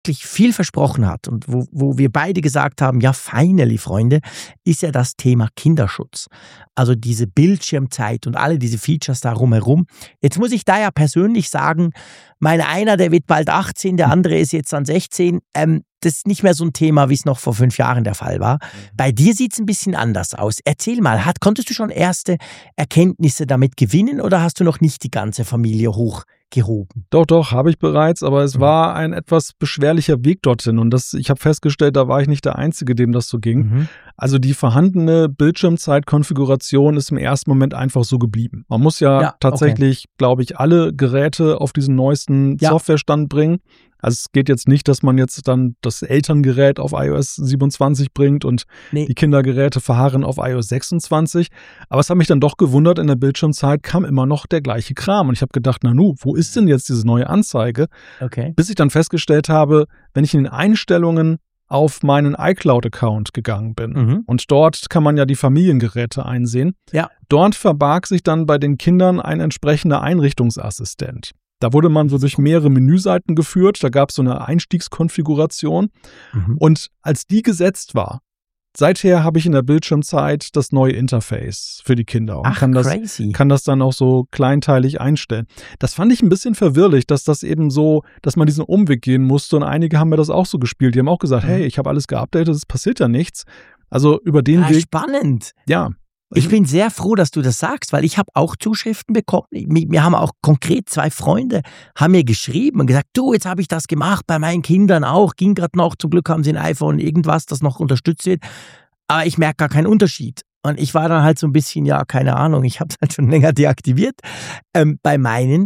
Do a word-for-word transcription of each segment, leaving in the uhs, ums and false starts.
wirklich viel versprochen hat und wo, wo wir beide gesagt haben, ja, finally, Freunde, ist ja das Thema Kinderschutz. Also diese Bildschirmzeit und alle diese Features da rumherum. Jetzt muss ich da ja persönlich sagen, mein einer, der wird bald achtzehn, der andere ist jetzt dann sechzehn. Ähm, das ist nicht mehr so ein Thema, wie es noch vor fünf Jahren der Fall war. Mhm. Bei dir sieht es ein bisschen anders aus. Erzähl mal, hat, konntest du schon erste Erkenntnisse damit gewinnen oder hast du noch nicht die ganze Familie hochgehoben? Doch, doch, habe ich bereits, aber es mhm. war ein etwas beschwerlicher Weg dorthin und das, ich habe festgestellt, da war ich nicht der Einzige, dem das so ging. Mhm. Also die vorhandene Bildschirmzeitkonfiguration ist im ersten Moment einfach so geblieben. Man muss ja, ja tatsächlich, okay. glaube ich, alle Geräte auf diesen neuesten ja. Softwarestand bringen. Also es geht jetzt nicht, dass man jetzt dann das Elterngerät auf i O S siebenundzwanzig bringt und nee. die Kindergeräte verharren auf i O S sechsundzwanzig. Aber es hat mich dann doch gewundert, in der Bildschirmzeit kam immer noch der gleiche Kram. Und ich habe gedacht, na nu, wo ist denn jetzt diese neue Anzeige? Okay. Bis ich dann festgestellt habe, wenn ich in den Einstellungen auf meinen iCloud-Account gegangen bin. Mhm. Und dort kann man ja die Familiengeräte einsehen. Ja. Dort verbarg sich dann bei den Kindern ein entsprechender Einrichtungsassistent. Da wurde man so durch mehrere Menüseiten geführt, da gab es so eine Einstiegskonfiguration. Mhm. Und als die gesetzt war, seither habe ich in der Bildschirmzeit das neue Interface für die Kinder und Ach, kann, das, crazy. kann das dann auch so kleinteilig einstellen. Das fand ich ein bisschen verwirrlich, dass das eben so, dass man diesen Umweg gehen musste und einige haben mir das auch so gespielt. Die haben auch gesagt, mhm. hey, ich habe alles geupdatet, es passiert ja nichts. Also über den ah, Weg. Spannend. Ja. Ich bin sehr froh, dass du das sagst, weil ich habe auch Zuschriften bekommen. Mir haben auch konkret zwei Freunde haben mir geschrieben und gesagt, du, jetzt habe ich das gemacht, bei meinen Kindern auch, ging gerade noch, zum Glück haben sie ein iPhone, irgendwas, das noch unterstützt wird, aber ich merke gar keinen Unterschied. Und ich war dann halt so ein bisschen, ja, keine Ahnung, ich habe es halt schon länger deaktiviert ähm, bei meinen.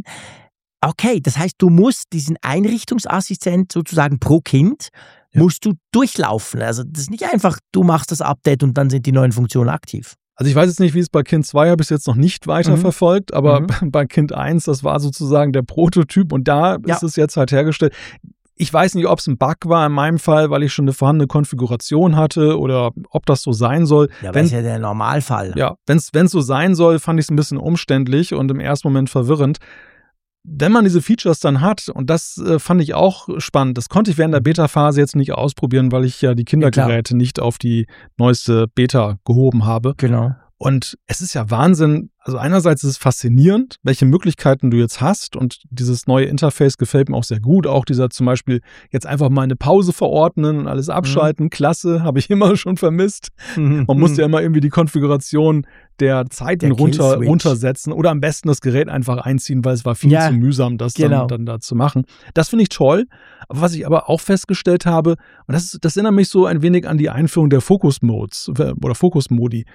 Okay, das heißt, du musst diesen Einrichtungsassistent sozusagen pro Kind, ja. musst du durchlaufen. Also das ist nicht einfach, du machst das Update und dann sind die neuen Funktionen aktiv. Also ich weiß jetzt nicht, wie es bei Kind zwei, habe ich es jetzt noch nicht weiter mhm. verfolgt, aber mhm. bei Kind eins, das war sozusagen der Prototyp und da ja. ist es jetzt halt hergestellt. Ich weiß nicht, ob es ein Bug war in meinem Fall, weil ich schon eine vorhandene Konfiguration hatte oder ob das so sein soll. Ja, aber das ist ja der Normalfall. Ja, wenn es so sein soll, fand ich es ein bisschen umständlich und im ersten Moment verwirrend. Wenn man diese Features dann hat, und das äh, fand ich auch spannend, das konnte ich während der Beta-Phase jetzt nicht ausprobieren, weil ich ja die Kindergeräte ja, nicht auf die neueste Beta gehoben habe. Genau. Und es ist ja Wahnsinn, also einerseits ist es faszinierend, welche Möglichkeiten du jetzt hast und dieses neue Interface gefällt mir auch sehr gut, auch dieser zum Beispiel jetzt einfach mal eine Pause verordnen und alles abschalten, mhm. klasse, habe ich immer schon vermisst. Mhm. Man muss ja immer irgendwie die Konfiguration der Zeiten der runter, runtersetzen oder am besten das Gerät einfach einziehen, weil es war viel ja, zu mühsam, das genau. dann, dann da zu machen. Das finde ich toll, aber was ich aber auch festgestellt habe, und das, das erinnert mich so ein wenig an die Einführung der Focus-Modes oder Focus-Modi,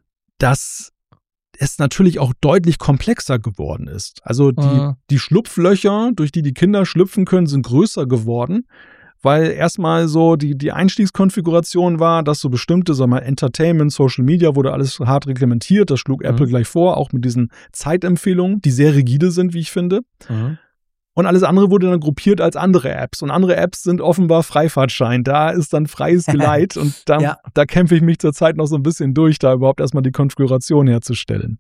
dass es natürlich auch deutlich komplexer geworden ist. Also die, mhm. die Schlupflöcher, durch die die Kinder schlüpfen können, sind größer geworden, weil erstmal so die, die Einstiegskonfiguration war, dass so bestimmte, sagen wir mal, Entertainment, Social Media wurde alles hart reglementiert, das schlug mhm. Apple gleich vor, auch mit diesen Zeitempfehlungen, die sehr rigide sind, wie ich finde. Mhm. Und alles andere wurde dann gruppiert als andere Apps. Und andere Apps sind offenbar Freifahrtschein. Da ist dann freies Geleit. Und da, ja. da kämpfe ich mich zurzeit noch so ein bisschen durch, da überhaupt erstmal die Konfiguration herzustellen.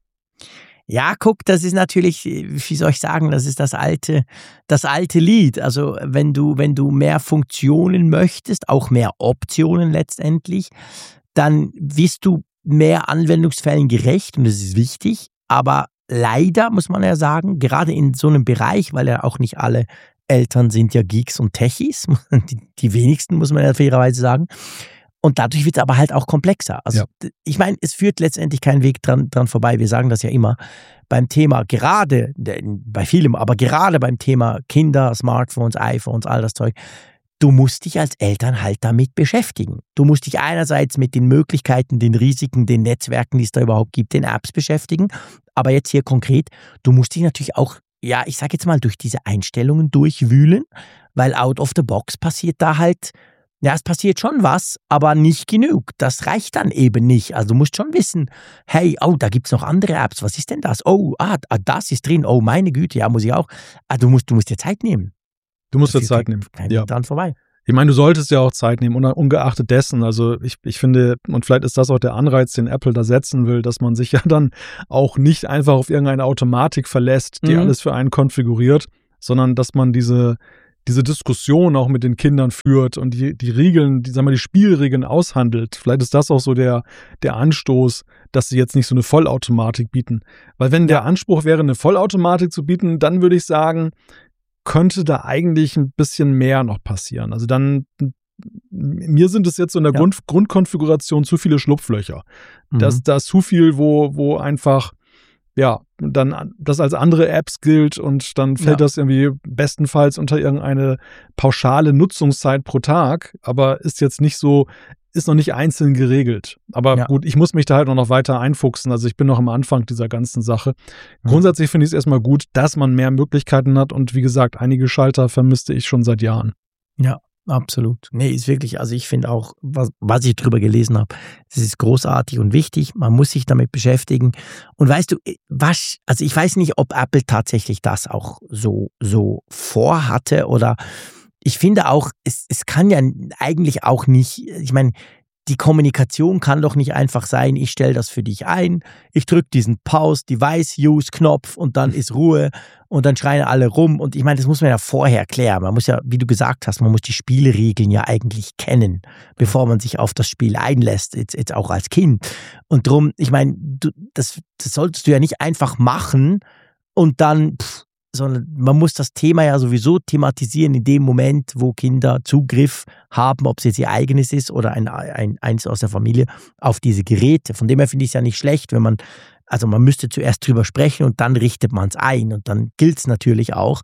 Ja, guck, das ist natürlich, wie soll ich sagen, das ist das alte, das alte Lied. Also wenn du, wenn du mehr Funktionen möchtest, auch mehr Optionen letztendlich, dann wirst du mehr Anwendungsfällen gerecht und das ist wichtig. Aber leider muss man ja sagen, gerade in so einem Bereich, weil ja auch nicht alle Eltern sind ja Geeks und Techies, die, die wenigsten, muss man ja fairerweise sagen. Und dadurch wird es aber halt auch komplexer. Also ja. ich meine, es führt letztendlich kein Weg dran, dran vorbei. Wir sagen das ja immer beim Thema, gerade bei vielem, aber gerade beim Thema Kinder, Smartphones, iPhones, all das Zeug. Du musst dich als Eltern halt damit beschäftigen. Du musst dich einerseits mit den Möglichkeiten, den Risiken, den Netzwerken, die es da überhaupt gibt, den Apps beschäftigen. Aber jetzt hier konkret, du musst dich natürlich auch, ja, ich sag jetzt mal, durch diese Einstellungen durchwühlen, weil out of the box passiert da halt, ja, es passiert schon was, aber nicht genug. Das reicht dann eben nicht. Also du musst schon wissen, hey, oh, da gibt es noch andere Apps. Was ist denn das? Oh, ah, das ist drin. Oh, meine Güte, ja, muss ich auch. Ah, du musst, du musst dir Zeit nehmen. Du musst dir Zeit nehmen. Kein ja. dran vorbei. Ich meine, du solltest ja auch Zeit nehmen, ungeachtet dessen. Also ich, ich finde, und vielleicht ist das auch der Anreiz, den Apple da setzen will, dass man sich ja dann auch nicht einfach auf irgendeine Automatik verlässt, die mhm. alles für einen konfiguriert, sondern dass man diese, diese Diskussion auch mit den Kindern führt und die, die Regeln, die, sagen wir, die Spielregeln aushandelt. Vielleicht ist das auch so der, der Anstoß, dass sie jetzt nicht so eine Vollautomatik bieten. Weil wenn der Anspruch wäre, eine Vollautomatik zu bieten, dann würde ich sagen, könnte da eigentlich ein bisschen mehr noch passieren. Also dann, mir sind es jetzt so in der ja. Grund, Grundkonfiguration zu viele Schlupflöcher. Mhm. Das, da ist zu viel, wo, wo einfach ja, dann das als andere Apps gilt und dann fällt ja. das irgendwie bestenfalls unter irgendeine pauschale Nutzungszeit pro Tag, aber ist jetzt nicht so, ist noch nicht einzeln geregelt. Aber ja. gut, ich muss mich da halt noch weiter einfuchsen. Also ich bin noch am Anfang dieser ganzen Sache. Mhm. Grundsätzlich finde ich es erstmal gut, dass man mehr Möglichkeiten hat und wie gesagt, einige Schalter vermisste ich schon seit Jahren. Ja. Absolut. Nee, ist wirklich, also ich finde auch, was, was ich drüber gelesen habe, das ist großartig und wichtig. Man muss sich damit beschäftigen. Und weißt du, was, also ich weiß nicht, ob Apple tatsächlich das auch so, so vorhatte oder ich finde auch, es, es kann ja eigentlich auch nicht, ich meine, die Kommunikation kann doch nicht einfach sein, ich stelle das für dich ein, ich drücke diesen Pause-Device-Use-Knopf und dann ist Ruhe und dann schreien alle rum. Und ich meine, das muss man ja vorher klären. Man muss ja, wie du gesagt hast, man muss die Spielregeln ja eigentlich kennen, bevor man sich auf das Spiel einlässt, jetzt, jetzt auch als Kind. Und drum, ich meine, du, das, das solltest du ja nicht einfach machen und dann... Pff, sondern man muss das Thema ja sowieso thematisieren in dem Moment, wo Kinder Zugriff haben, ob es jetzt ihr eigenes ist oder ein, ein, eins aus der Familie, auf diese Geräte. Von dem her finde ich es ja nicht schlecht, wenn man, also man müsste zuerst drüber sprechen und dann richtet man es ein und dann gilt es natürlich auch.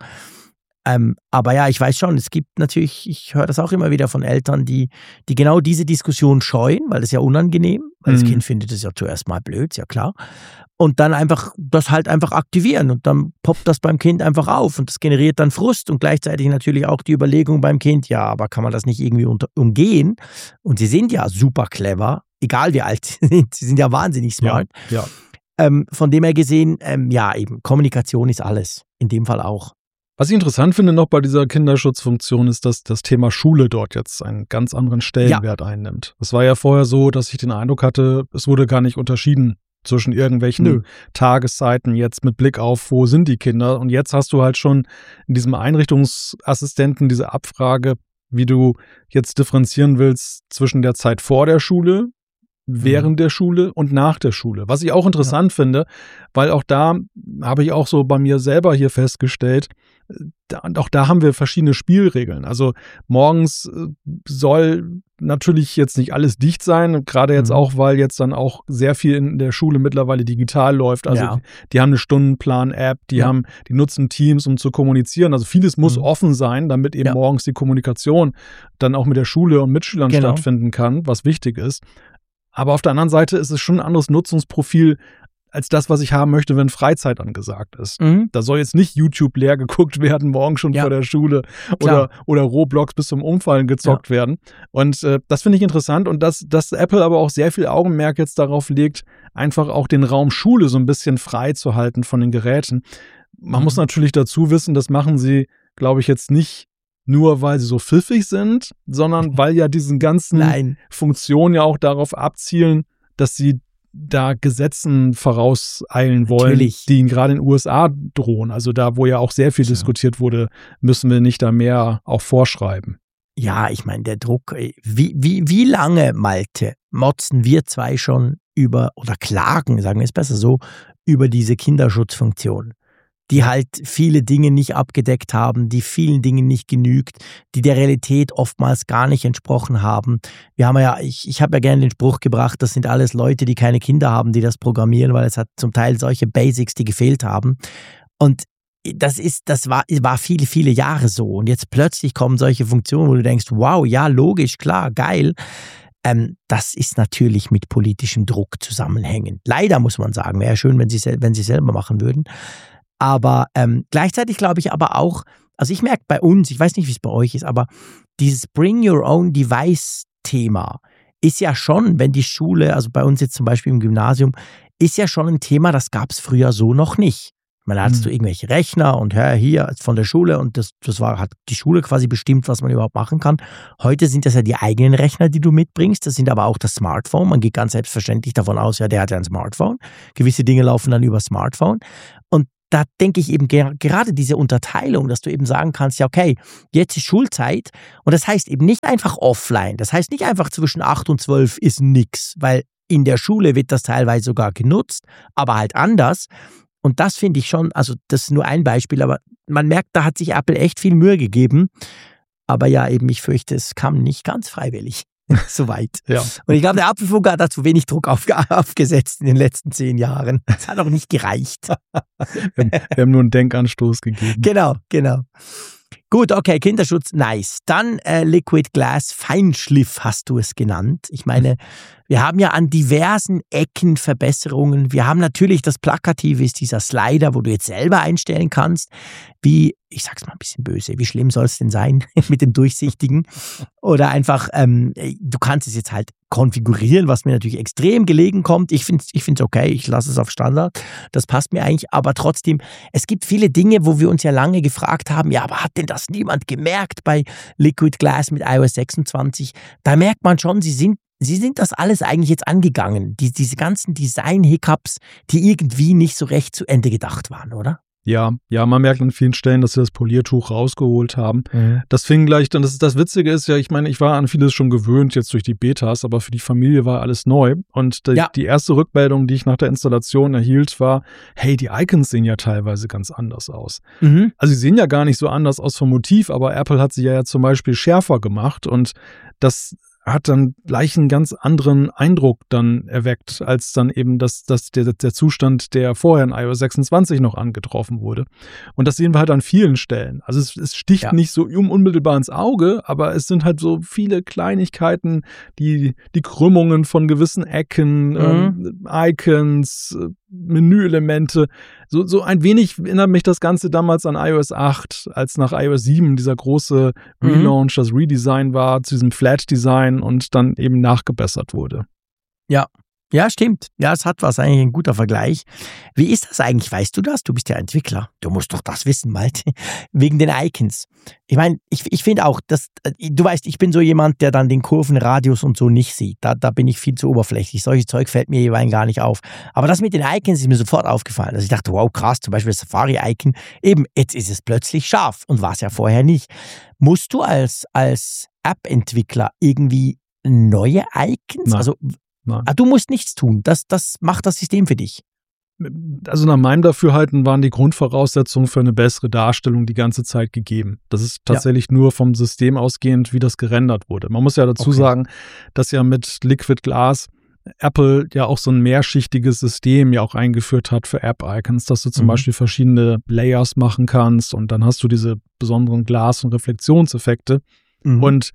Ähm, aber ja, ich weiß schon, es gibt natürlich, ich höre das auch immer wieder von Eltern, die, die genau diese Diskussion scheuen, weil das ist ja unangenehm, weil mhm. das Kind findet es ja zuerst mal blöd, ist ja klar. Und dann einfach das halt einfach aktivieren und dann poppt das beim Kind einfach auf und das generiert dann Frust und gleichzeitig natürlich auch die Überlegung beim Kind, ja, aber kann man das nicht irgendwie unter, umgehen? Und sie sind ja super clever, egal wie alt sie sind, sie sind ja wahnsinnig smart. Ja, ja. Ähm, von dem her gesehen, ähm, ja eben, Kommunikation ist alles, in dem Fall auch. Was ich interessant finde noch bei dieser Kinderschutzfunktion ist, dass das Thema Schule dort jetzt einen ganz anderen Stellenwert ja. einnimmt. Es war ja vorher so, dass ich den Eindruck hatte, es wurde gar nicht unterschieden zwischen irgendwelchen Nö. Tageszeiten jetzt mit Blick auf, wo sind die Kinder. Und jetzt hast du halt schon in diesem Einrichtungsassistenten diese Abfrage, wie du jetzt differenzieren willst zwischen der Zeit vor der Schule, während mhm. der Schule und nach der Schule. Was ich auch interessant ja. finde, weil auch da habe ich auch so bei mir selber hier festgestellt, da, und auch da haben wir verschiedene Spielregeln. Also morgens soll natürlich jetzt nicht alles dicht sein, gerade jetzt mhm. auch, weil jetzt dann auch sehr viel in der Schule mittlerweile digital läuft. Also ja. die, die haben eine Stundenplan-App, die ja. haben, die nutzen Teams, um zu kommunizieren. Also vieles muss mhm. offen sein, damit eben ja. morgens die Kommunikation dann auch mit der Schule und Mitschülern genau. stattfinden kann, was wichtig ist. Aber auf der anderen Seite ist es schon ein anderes Nutzungsprofil als das, was ich haben möchte, wenn Freizeit angesagt ist. Mhm. Da soll jetzt nicht YouTube leer geguckt werden, morgen schon ja. vor der Schule oder, oder Roblox bis zum Umfallen gezockt ja. werden. Und äh, das finde ich interessant und dass, dass Apple aber auch sehr viel Augenmerk jetzt darauf legt, einfach auch den Raum Schule so ein bisschen frei zu halten von den Geräten. Man mhm. muss natürlich dazu wissen, das machen sie, glaube ich, jetzt nicht nur weil sie so pfiffig sind, sondern weil ja diesen ganzen Nein. Funktionen ja auch darauf abzielen, dass sie da Gesetzen vorauseilen wollen, Natürlich. die ihnen gerade in den U S A drohen. Also da, wo ja auch sehr viel ja. diskutiert wurde, müssen wir nicht da mehr auch vorschreiben. Ja, ich meine, der Druck, wie, wie, wie lange, Malte, motzen wir zwei schon über, oder klagen, sagen wir es besser so, über diese Kinderschutzfunktion, die halt viele Dinge nicht abgedeckt haben, die vielen Dingen nicht genügt, die der Realität oftmals gar nicht entsprochen haben. Wir haben ja, ich, ich habe ja gerne den Spruch gebracht, das sind alles Leute, die keine Kinder haben, die das programmieren, weil es hat zum Teil solche Basics, die gefehlt haben. Und das ist, das war, war viele, viele Jahre so. Und jetzt plötzlich kommen solche Funktionen, wo du denkst, wow, ja, logisch, klar, geil. Ähm, das ist natürlich mit politischem Druck zusammenhängend. Leider muss man sagen, wäre schön, wenn sie wenn sie selber machen würden. Aber ähm, gleichzeitig glaube ich aber auch, also ich merke bei uns, ich weiß nicht, wie es bei euch ist, aber dieses Bring Your Own Device-Thema ist ja schon, wenn die Schule, also bei uns jetzt zum Beispiel im Gymnasium, ist ja schon ein Thema, das gab es früher so noch nicht. Man hattest du irgendwelche Rechner und hör hier von der Schule und das, das war, hat die Schule quasi bestimmt, was man überhaupt machen kann. Heute sind das ja die eigenen Rechner, die du mitbringst. Das sind aber auch das Smartphone. Man geht ganz selbstverständlich davon aus, ja, der hat ja ein Smartphone. Gewisse Dinge laufen dann über Smartphone. Und da denke ich eben ger- gerade diese Unterteilung, dass du eben sagen kannst, ja okay, jetzt ist Schulzeit und das heißt eben nicht einfach offline, das heißt nicht einfach zwischen acht und zwölf ist nix, weil in der Schule wird das teilweise sogar genutzt, aber halt anders und das finde ich schon, also das ist nur ein Beispiel, aber man merkt, da hat sich Apple echt viel Mühe gegeben, aber ja eben, ich fürchte, es kam nicht ganz freiwillig. Soweit. Ja. Und ich glaube, der Apfelfunk hat da zu wenig Druck auf, aufgesetzt in den letzten zehn Jahren. Es hat auch nicht gereicht. wir, haben, wir haben nur einen Denkanstoß gegeben. Genau, genau. Gut, okay, Kinderschutz, nice. Dann äh, Liquid Glass Feinschliff hast du es genannt. Ich meine, wir haben ja an diversen Ecken Verbesserungen. Wir haben natürlich das Plakative, ist dieser Slider, wo du jetzt selber einstellen kannst, wie, ich sag's mal ein bisschen böse, wie schlimm soll es denn sein mit dem Durchsichtigen? Oder einfach, ähm, du kannst es jetzt halt konfigurieren, was mir natürlich extrem gelegen kommt. Ich finde es ich find's okay, ich lasse es auf Standard. Das passt mir eigentlich, aber trotzdem, es gibt viele Dinge, wo wir uns ja lange gefragt haben, ja, aber hat denn das niemand gemerkt bei Liquid Glass mit iOS sechsundzwanzig? Da merkt man schon, sie sind Sie sind das alles eigentlich jetzt angegangen, die, diese ganzen Design-Hiccups, die irgendwie nicht so recht zu Ende gedacht waren, oder? Ja, ja, man merkt an vielen Stellen, dass sie das Poliertuch rausgeholt haben. Mhm. Das fing gleich dann, das, das Witzige ist ja, ich meine, ich war an vieles schon gewöhnt jetzt durch die Betas, aber für die Familie war alles neu. Und die, Ja. die erste Rückmeldung, die ich nach der Installation erhielt, war, hey, die Icons sehen ja teilweise ganz anders aus. Mhm. Also sie sehen ja gar nicht so anders aus vom Motiv, aber Apple hat sie ja, ja zum Beispiel schärfer gemacht und das hat dann gleich einen ganz anderen Eindruck dann erweckt, als dann eben das, das, der, der Zustand, der vorher in iOS sechsundzwanzig noch angetroffen wurde. Und das sehen wir halt an vielen Stellen. Also es, es sticht Ja. nicht so unmittelbar ins Auge, aber es sind halt so viele Kleinigkeiten, die, die Krümmungen von gewissen Ecken, Mhm. ähm, Icons, äh, Menüelemente. So, so ein wenig erinnert mich das Ganze damals an iOS acht, als nach iOS sieben dieser große Relaunch, das Redesign war, zu diesem Flat-Design und dann eben nachgebessert wurde. Ja. Ja, stimmt. Ja, es hat was, eigentlich ein guter Vergleich. Wie ist das eigentlich? Weißt du das? Du bist ja Entwickler. Du musst doch das wissen, Malte. Wegen den Icons. Ich meine, ich, ich finde auch, dass, du weißt, ich bin so jemand, der dann den Kurvenradius und so nicht sieht. Da, da bin ich viel zu oberflächlich. Solches Zeug fällt mir jeweils gar nicht auf. Aber das mit den Icons ist mir sofort aufgefallen. Also ich dachte, wow, krass, zum Beispiel das Safari-Icon. Eben, jetzt ist es plötzlich scharf und war es ja vorher nicht. Musst du als, als App-Entwickler irgendwie neue Icons? Nein. Also Nein. Ah, du musst nichts tun. Das, das macht das System für dich. Also nach meinem Dafürhalten waren die Grundvoraussetzungen für eine bessere Darstellung die ganze Zeit gegeben. Das ist tatsächlich ja. nur vom System ausgehend, wie das gerendert wurde. Man muss ja dazu okay. sagen, dass ja mit Liquid Glass Apple ja auch so ein mehrschichtiges System ja auch eingeführt hat für App-Icons, dass du zum mhm. Beispiel verschiedene Layers machen kannst und dann hast du diese besonderen Glas- und Reflexionseffekte. Mhm. Und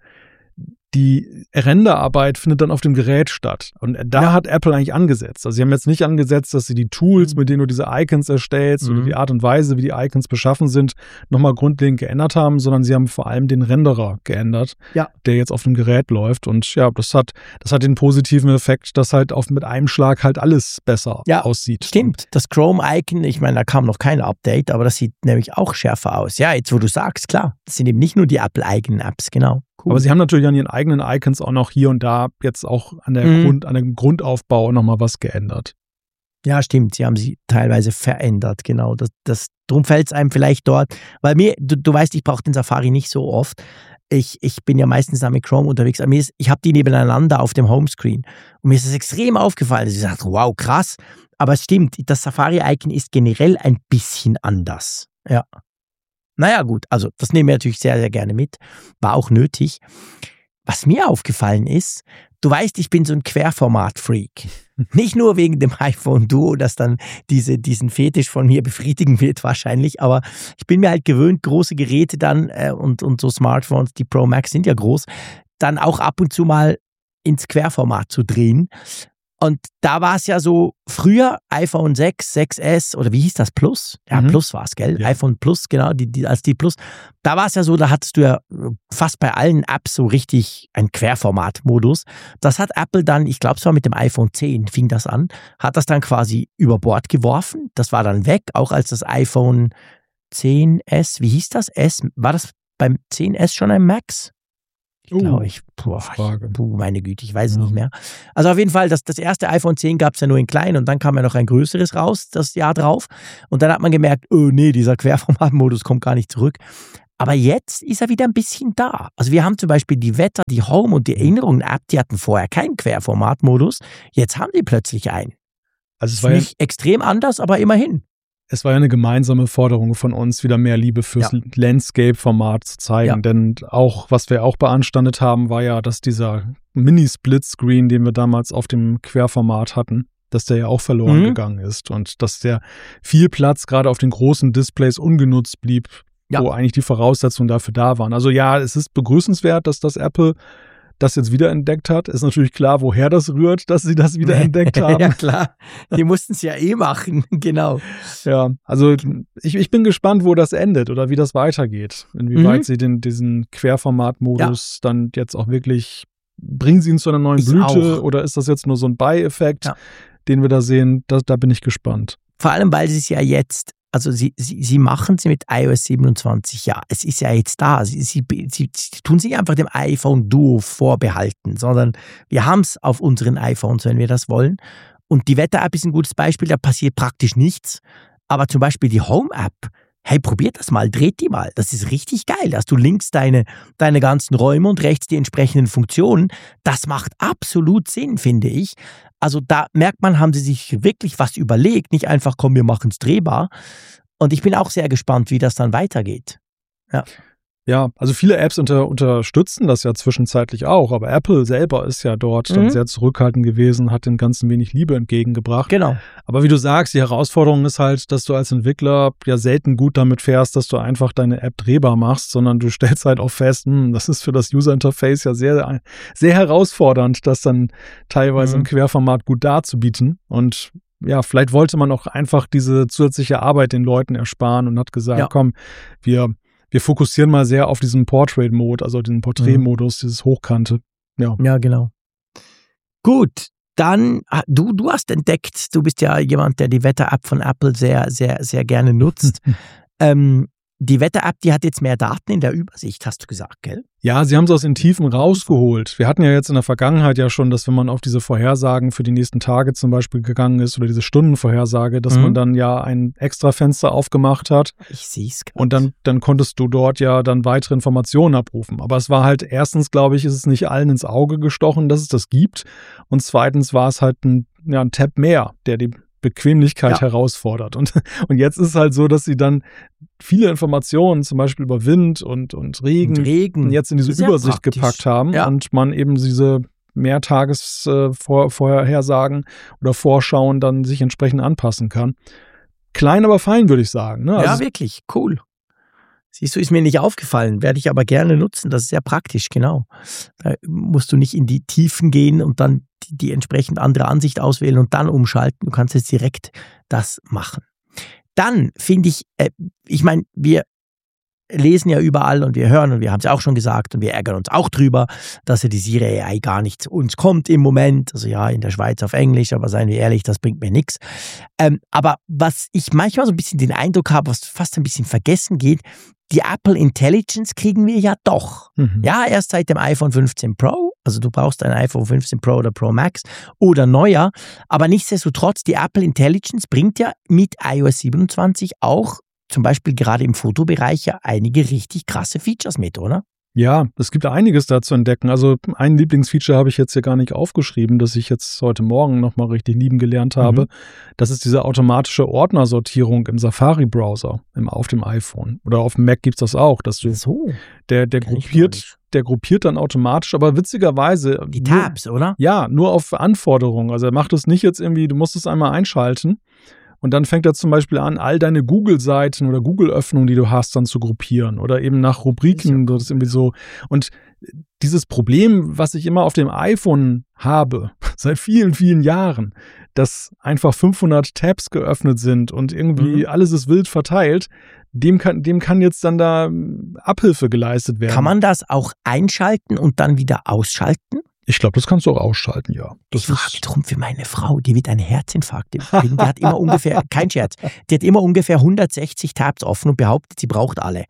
die Renderarbeit findet dann auf dem Gerät statt. Und da ja. hat Apple eigentlich angesetzt. Also sie haben jetzt nicht angesetzt, dass sie die Tools, mit denen du diese Icons erstellst mhm. oder die Art und Weise, wie die Icons beschaffen sind, nochmal grundlegend geändert haben, sondern sie haben vor allem den Renderer geändert, ja. der jetzt auf dem Gerät läuft. Und ja, das hat, das hat den positiven Effekt, dass halt auf, mit einem Schlag halt alles besser ja, aussieht. Stimmt. Das Chrome-Icon, ich meine, da kam noch kein Update, aber das sieht nämlich auch schärfer aus. Ja, jetzt wo du sagst, klar, das sind eben nicht nur die Apple-eigenen Apps, genau. Cool. Aber sie haben natürlich an ihren eigenen Icons auch noch hier und da jetzt auch an, der mhm. Grund, an dem Grundaufbau nochmal was geändert. Ja, stimmt. Sie haben sie teilweise verändert, genau. Das, das, darum fällt es einem vielleicht dort, weil mir, du, du weißt, ich brauche den Safari nicht so oft. Ich, ich bin ja meistens da mit Chrome unterwegs. Aber mir ist, ich habe die nebeneinander auf dem Homescreen. Und mir ist es extrem aufgefallen. Ich dachte, wow, krass. Aber es stimmt, das Safari-Icon ist generell ein bisschen anders. Ja. Naja, gut, also das nehmen wir natürlich sehr, sehr gerne mit. War auch nötig. Was mir aufgefallen ist, du weißt, ich bin so ein Querformat-Freak. Nicht nur wegen dem iPhone Duo, das dann diese, diesen Fetisch von mir befriedigen wird wahrscheinlich, aber ich bin mir halt gewöhnt, große Geräte dann äh, und, und so Smartphones, die Pro Max sind ja groß, dann auch ab und zu mal ins Querformat zu drehen. Und da war es ja so, früher iPhone sechs, sechs S oder wie hieß das, Plus? Ja, mhm. Plus war es, gell? Ja. iPhone Plus, genau, die, die, als die Plus. Da war es ja so, da hattest du ja fast bei allen Apps so richtig einen Querformat-Modus. Das hat Apple dann, ich glaube es war mit dem iPhone zehn, fing das an, hat das dann quasi über Bord geworfen. Das war dann weg, auch als das iPhone zehn S, wie hieß das? S, war das beim zehn S schon ein Max? Glaube Uh, ich. Boah, Frage. ich, puh, meine Güte, ich weiß es Ja. nicht mehr. Also auf jeden Fall, das, das erste iPhone zehn gab es ja nur in klein und dann kam ja noch ein größeres raus, das Jahr drauf. Und dann hat man gemerkt, oh nee, dieser Querformatmodus kommt gar nicht zurück. Aber jetzt ist er wieder ein bisschen da. Also wir haben zum Beispiel die Wetter, die Home und die Erinnerungen-App, die hatten vorher keinen Querformatmodus. Jetzt haben die plötzlich einen. Also es Ist war, ja, nicht extrem anders, aber immerhin. es war ja eine gemeinsame Forderung von uns, wieder mehr Liebe fürs Ja. Landscape-Format zu zeigen. Ja. Denn auch, was wir auch beanstandet haben, war ja, dass dieser Mini-Split-Screen, den wir damals auf dem Querformat hatten, dass der ja auch verloren Mhm. gegangen ist und dass der viel Platz gerade auf den großen Displays ungenutzt blieb, Ja. wo eigentlich die Voraussetzungen dafür da waren. Also ja, es ist begrüßenswert, dass das Apple das jetzt wiederentdeckt hat. Ist natürlich klar, woher das rührt, dass sie das wiederentdeckt haben. Ja klar, die mussten es ja eh machen, genau. Ja, also ich, ich bin gespannt, wo das endet oder wie das weitergeht. Inwieweit Mhm. sie den, diesen Querformat-Modus dann jetzt auch wirklich, bringen sie ihn zu einer neuen Ich Blüte auch. oder ist das jetzt nur so ein Beieffekt, Ja. den wir da sehen? Da, da bin ich gespannt. Vor allem, weil sie es ja jetzt, also sie, sie, sie machen sie mit iOS siebenundzwanzig, ja, es ist ja jetzt da. Sie, sie, sie, sie tun sich einfach dem iPhone Duo vorbehalten, sondern wir haben es auf unseren iPhones, wenn wir das wollen. Und die Wetter-App ist ein gutes Beispiel, da passiert praktisch nichts. Aber zum Beispiel die Home-App, hey, probiert das mal, dreht die mal. Das ist richtig geil. Da hast du links deine, deine ganzen Räume und rechts die entsprechenden Funktionen. Das macht absolut Sinn, finde ich. Also da merkt man, haben sie sich wirklich was überlegt. Nicht einfach, komm, wir machen es drehbar. Und ich bin auch sehr gespannt, wie das dann weitergeht. Ja. Ja, also viele Apps unter, unterstützen das ja zwischenzeitlich auch, aber Apple selber ist ja dort Mhm. dann sehr zurückhaltend gewesen, hat dem Ganzen wenig Liebe entgegengebracht. Genau. Aber wie du sagst, die Herausforderung ist halt, dass du als Entwickler ja selten gut damit fährst, dass du einfach deine App drehbar machst, sondern du stellst halt auch fest, hm, das ist für das User-Interface ja sehr, sehr herausfordernd, das dann teilweise Mhm. im Querformat gut darzubieten. Und ja, vielleicht wollte man auch einfach diese zusätzliche Arbeit den Leuten ersparen und hat gesagt, Ja. komm, wir, wir fokussieren mal sehr auf diesen Portrait-Mode, also den Porträtmodus, dieses Hochkante. Ja. Ja, genau. Gut, dann, ah, du, du hast entdeckt, du bist ja jemand, der die Wetter-App von Apple sehr, sehr, sehr gerne nutzt. ähm, die Wetter-App, die hat jetzt mehr Daten in der Übersicht, hast du gesagt, gell? Ja, sie haben es aus den Tiefen rausgeholt. Wir hatten ja jetzt in der Vergangenheit ja schon, dass wenn man auf diese Vorhersagen für die nächsten Tage zum Beispiel gegangen ist oder diese Stundenvorhersage, dass Mhm. man dann ja ein extra Fenster aufgemacht hat Ich sehe es gerade. und dann, dann konntest du dort ja dann weitere Informationen abrufen. Aber es war halt erstens, glaube ich, ist es nicht allen ins Auge gestochen, dass es das gibt, und zweitens war es halt ein, ja, ein Tab mehr, der die Bequemlichkeit Ja. herausfordert. Und, und jetzt ist es halt so, dass sie dann viele Informationen, zum Beispiel über Wind und, und Regen, Und Regen. jetzt in diese Das ist ja Übersicht praktisch. gepackt haben Ja. und man eben diese Mehrtagesvorhersagen oder Vorschauen dann sich entsprechend anpassen kann. Klein, aber fein, würde ich sagen. Ne? Ja, Also, wirklich, cool. Siehst du, ist mir nicht aufgefallen, werde ich aber gerne nutzen, das ist sehr praktisch, genau. Da musst du nicht in die Tiefen gehen und dann die, die entsprechend andere Ansicht auswählen und dann umschalten, du kannst jetzt direkt das machen. Dann finde ich, äh, ich meine, wir lesen ja überall und wir hören und wir haben es auch schon gesagt und wir ärgern uns auch drüber, dass ja die Siri A I gar nicht zu uns kommt im Moment. Also ja, in der Schweiz auf Englisch, aber seien wir ehrlich, das bringt mir nichts. Ähm, aber was ich manchmal so ein bisschen den Eindruck habe, was fast ein bisschen vergessen geht, die Apple Intelligence kriegen wir ja doch. mhm. Ja, erst seit dem iPhone fünfzehn Pro, also du brauchst ein iPhone fünfzehn Pro oder Pro Max oder neuer, aber nichtsdestotrotz, die Apple Intelligence bringt ja mit iOS siebenundzwanzig auch zum Beispiel gerade im Fotobereich ja einige richtig krasse Features mit, oder? Ja, es gibt einiges da zu entdecken. Also ein Lieblingsfeature habe ich jetzt hier gar nicht aufgeschrieben, das ich jetzt heute Morgen nochmal richtig lieben gelernt habe. Mhm. Das ist diese automatische Ordnersortierung im Safari-Browser im, auf dem iPhone. Oder auf dem Mac gibt es das auch, dass du So, der, der kenn ich gar gruppiert, nicht. der gruppiert dann automatisch, aber witzigerweise Die nur- Tabs, oder? Ja, nur auf Anforderungen. Also er macht es nicht jetzt irgendwie, du musst es einmal einschalten und dann fängt er zum Beispiel an, all deine Google-Seiten oder Google-Öffnungen, die du hast, dann zu gruppieren oder eben nach Rubriken. Das ist irgendwie so. Und dieses Problem, was ich immer auf dem iPhone habe, seit vielen, vielen Jahren, dass einfach fünfhundert Tabs geöffnet sind und irgendwie Mhm. alles ist wild verteilt, dem kann, dem kann jetzt dann da ähm, Abhilfe geleistet werden. Kann man das auch einschalten und dann wieder ausschalten? Ich glaube, das kannst du auch ausschalten, ja. Das Ich frage ist, drum für meine Frau, die wird einen Herzinfarkt kriegen. Die hat immer ungefähr, kein Scherz, die hat immer ungefähr hundertsechzig Tabs offen und behauptet, sie braucht alle.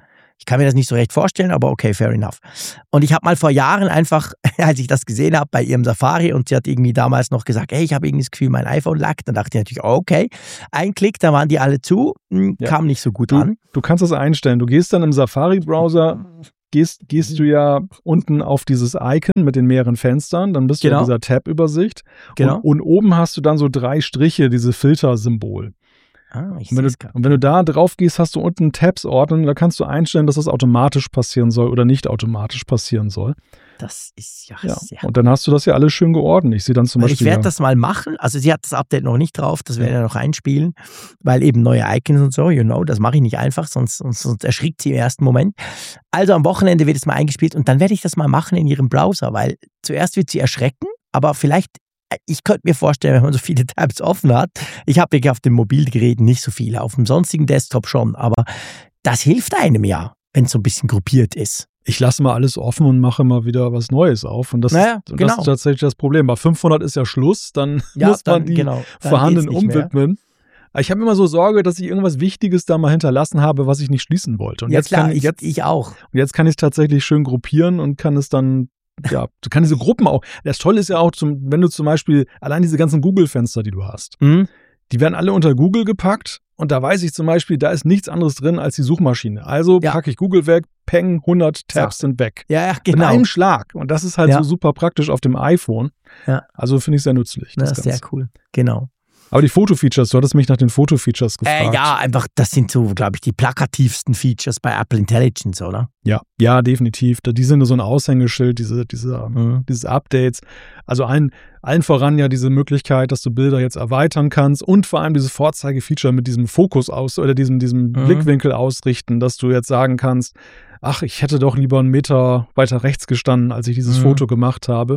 Ich kann mir das nicht so recht vorstellen, aber okay, fair enough. Und ich habe mal vor Jahren einfach, als ich das gesehen habe bei ihrem Safari und sie hat irgendwie damals noch gesagt, hey, ich habe irgendwie das Gefühl, mein iPhone laggt, dann dachte ich natürlich, okay, ein Klick, da waren die alle zu, hm, ja. kam nicht so gut du, an. Du kannst das einstellen. Du gehst dann im Safari-Browser, gehst, gehst du ja unten auf dieses Icon mit den mehreren Fenstern, dann bist genau. du in dieser Tab-Übersicht genau. und, und oben hast du dann so drei Striche, diese Filtersymbol. Ah, ich und, wenn du, und wenn du da drauf gehst, hast du unten Tabs-Ordner, da kannst du einstellen, dass das automatisch passieren soll oder nicht automatisch passieren soll. Das ist ja, ja. sehr Und dann hast du das ja alles schön geordnet. Ich sehe dann zum weil Beispiel. Ich werde ja, das mal machen. Also sie hat das Update noch nicht drauf, das werden wir noch einspielen, weil eben neue Icons und so, you know, das mache ich nicht einfach, sonst, sonst, sonst erschrickt sie im ersten Moment. Also am Wochenende wird es mal eingespielt und dann werde ich das mal machen in ihrem Browser, weil zuerst wird sie erschrecken, aber vielleicht, ich könnte mir vorstellen, wenn man so viele Tabs offen hat, ich habe wirklich auf dem Mobilgerät nicht so viele, auf dem sonstigen Desktop schon, aber das hilft einem ja, wenn es so ein bisschen gruppiert ist. Ich lasse mal alles offen und mache mal wieder was Neues auf. Und das, naja, ist, genau. das ist tatsächlich das Problem. Bei fünfhundert ist ja Schluss, dann ja, muss man dann, die genau, vorhandenen umwidmen. Aber ich habe immer so Sorge, dass ich irgendwas Wichtiges da mal hinterlassen habe, was ich nicht schließen wollte. Und ja jetzt klar, kann ich, jetzt, ich auch. Und jetzt kann ich es tatsächlich schön gruppieren und kann es dann, ja, du kannst diese Gruppen auch. Das Tolle ist ja auch, zum, wenn du zum Beispiel allein diese ganzen Google-Fenster, die du hast, mhm. die werden alle unter Google gepackt. Und da weiß ich zum Beispiel, da ist nichts anderes drin als die Suchmaschine. Also ja. packe ich Google weg, peng, hundert Tabs so. sind weg. Ja, ja, genau. Mit einem Schlag. Und das ist halt ja. so super praktisch auf dem iPhone. Ja. Also finde ich sehr nützlich. Das, das ist sehr cool. Genau. Aber die Foto-Features, du hattest mich nach den Foto-Features gefragt. Äh, ja, einfach, das sind so, glaube ich, die plakativsten Features bei Apple Intelligence, oder? Ja, ja, definitiv. Die sind so ein Aushängeschild, diese, diese, mhm. diese Updates. Also allen, allen voran ja diese Möglichkeit, dass du Bilder jetzt erweitern kannst und vor allem dieses Vorzeigefeature mit diesem Fokus aus oder diesem, diesem mhm. Blickwinkel ausrichten, dass du jetzt sagen kannst, ach, ich hätte doch lieber einen Meter weiter rechts gestanden, als ich dieses mhm. Foto gemacht habe.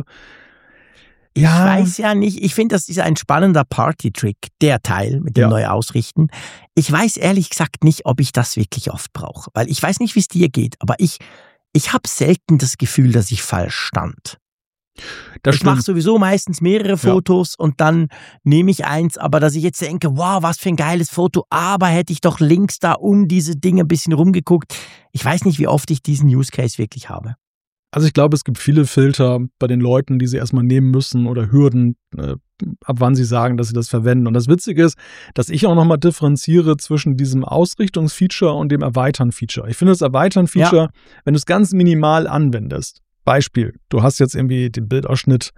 Ich ja. weiß ja nicht, ich finde, das ist ein spannender Party-Trick, der Teil mit dem ja. Neuausrichten. Ich weiß ehrlich gesagt nicht, ob ich das wirklich oft brauche, weil ich weiß nicht, wie es dir geht, aber ich, ich habe selten das Gefühl, dass ich falsch stand. Das ich mache sowieso meistens mehrere Fotos ja. und dann nehme ich eins, aber dass ich jetzt denke, wow, was für ein geiles Foto, aber hätte ich doch links da um diese Dinge ein bisschen rumgeguckt. Ich weiß nicht, wie oft ich diesen Use Case wirklich habe. Also ich glaube, es gibt viele Filter bei den Leuten, die sie erstmal nehmen müssen oder Hürden, äh, ab wann sie sagen, dass sie das verwenden. Und das Witzige ist, dass ich auch nochmal differenziere zwischen diesem Ausrichtungsfeature und dem Erweitern-Feature. Ich finde das Erweitern-Feature, ja. wenn du es ganz minimal anwendest, Beispiel, du hast jetzt irgendwie den Bildausschnitt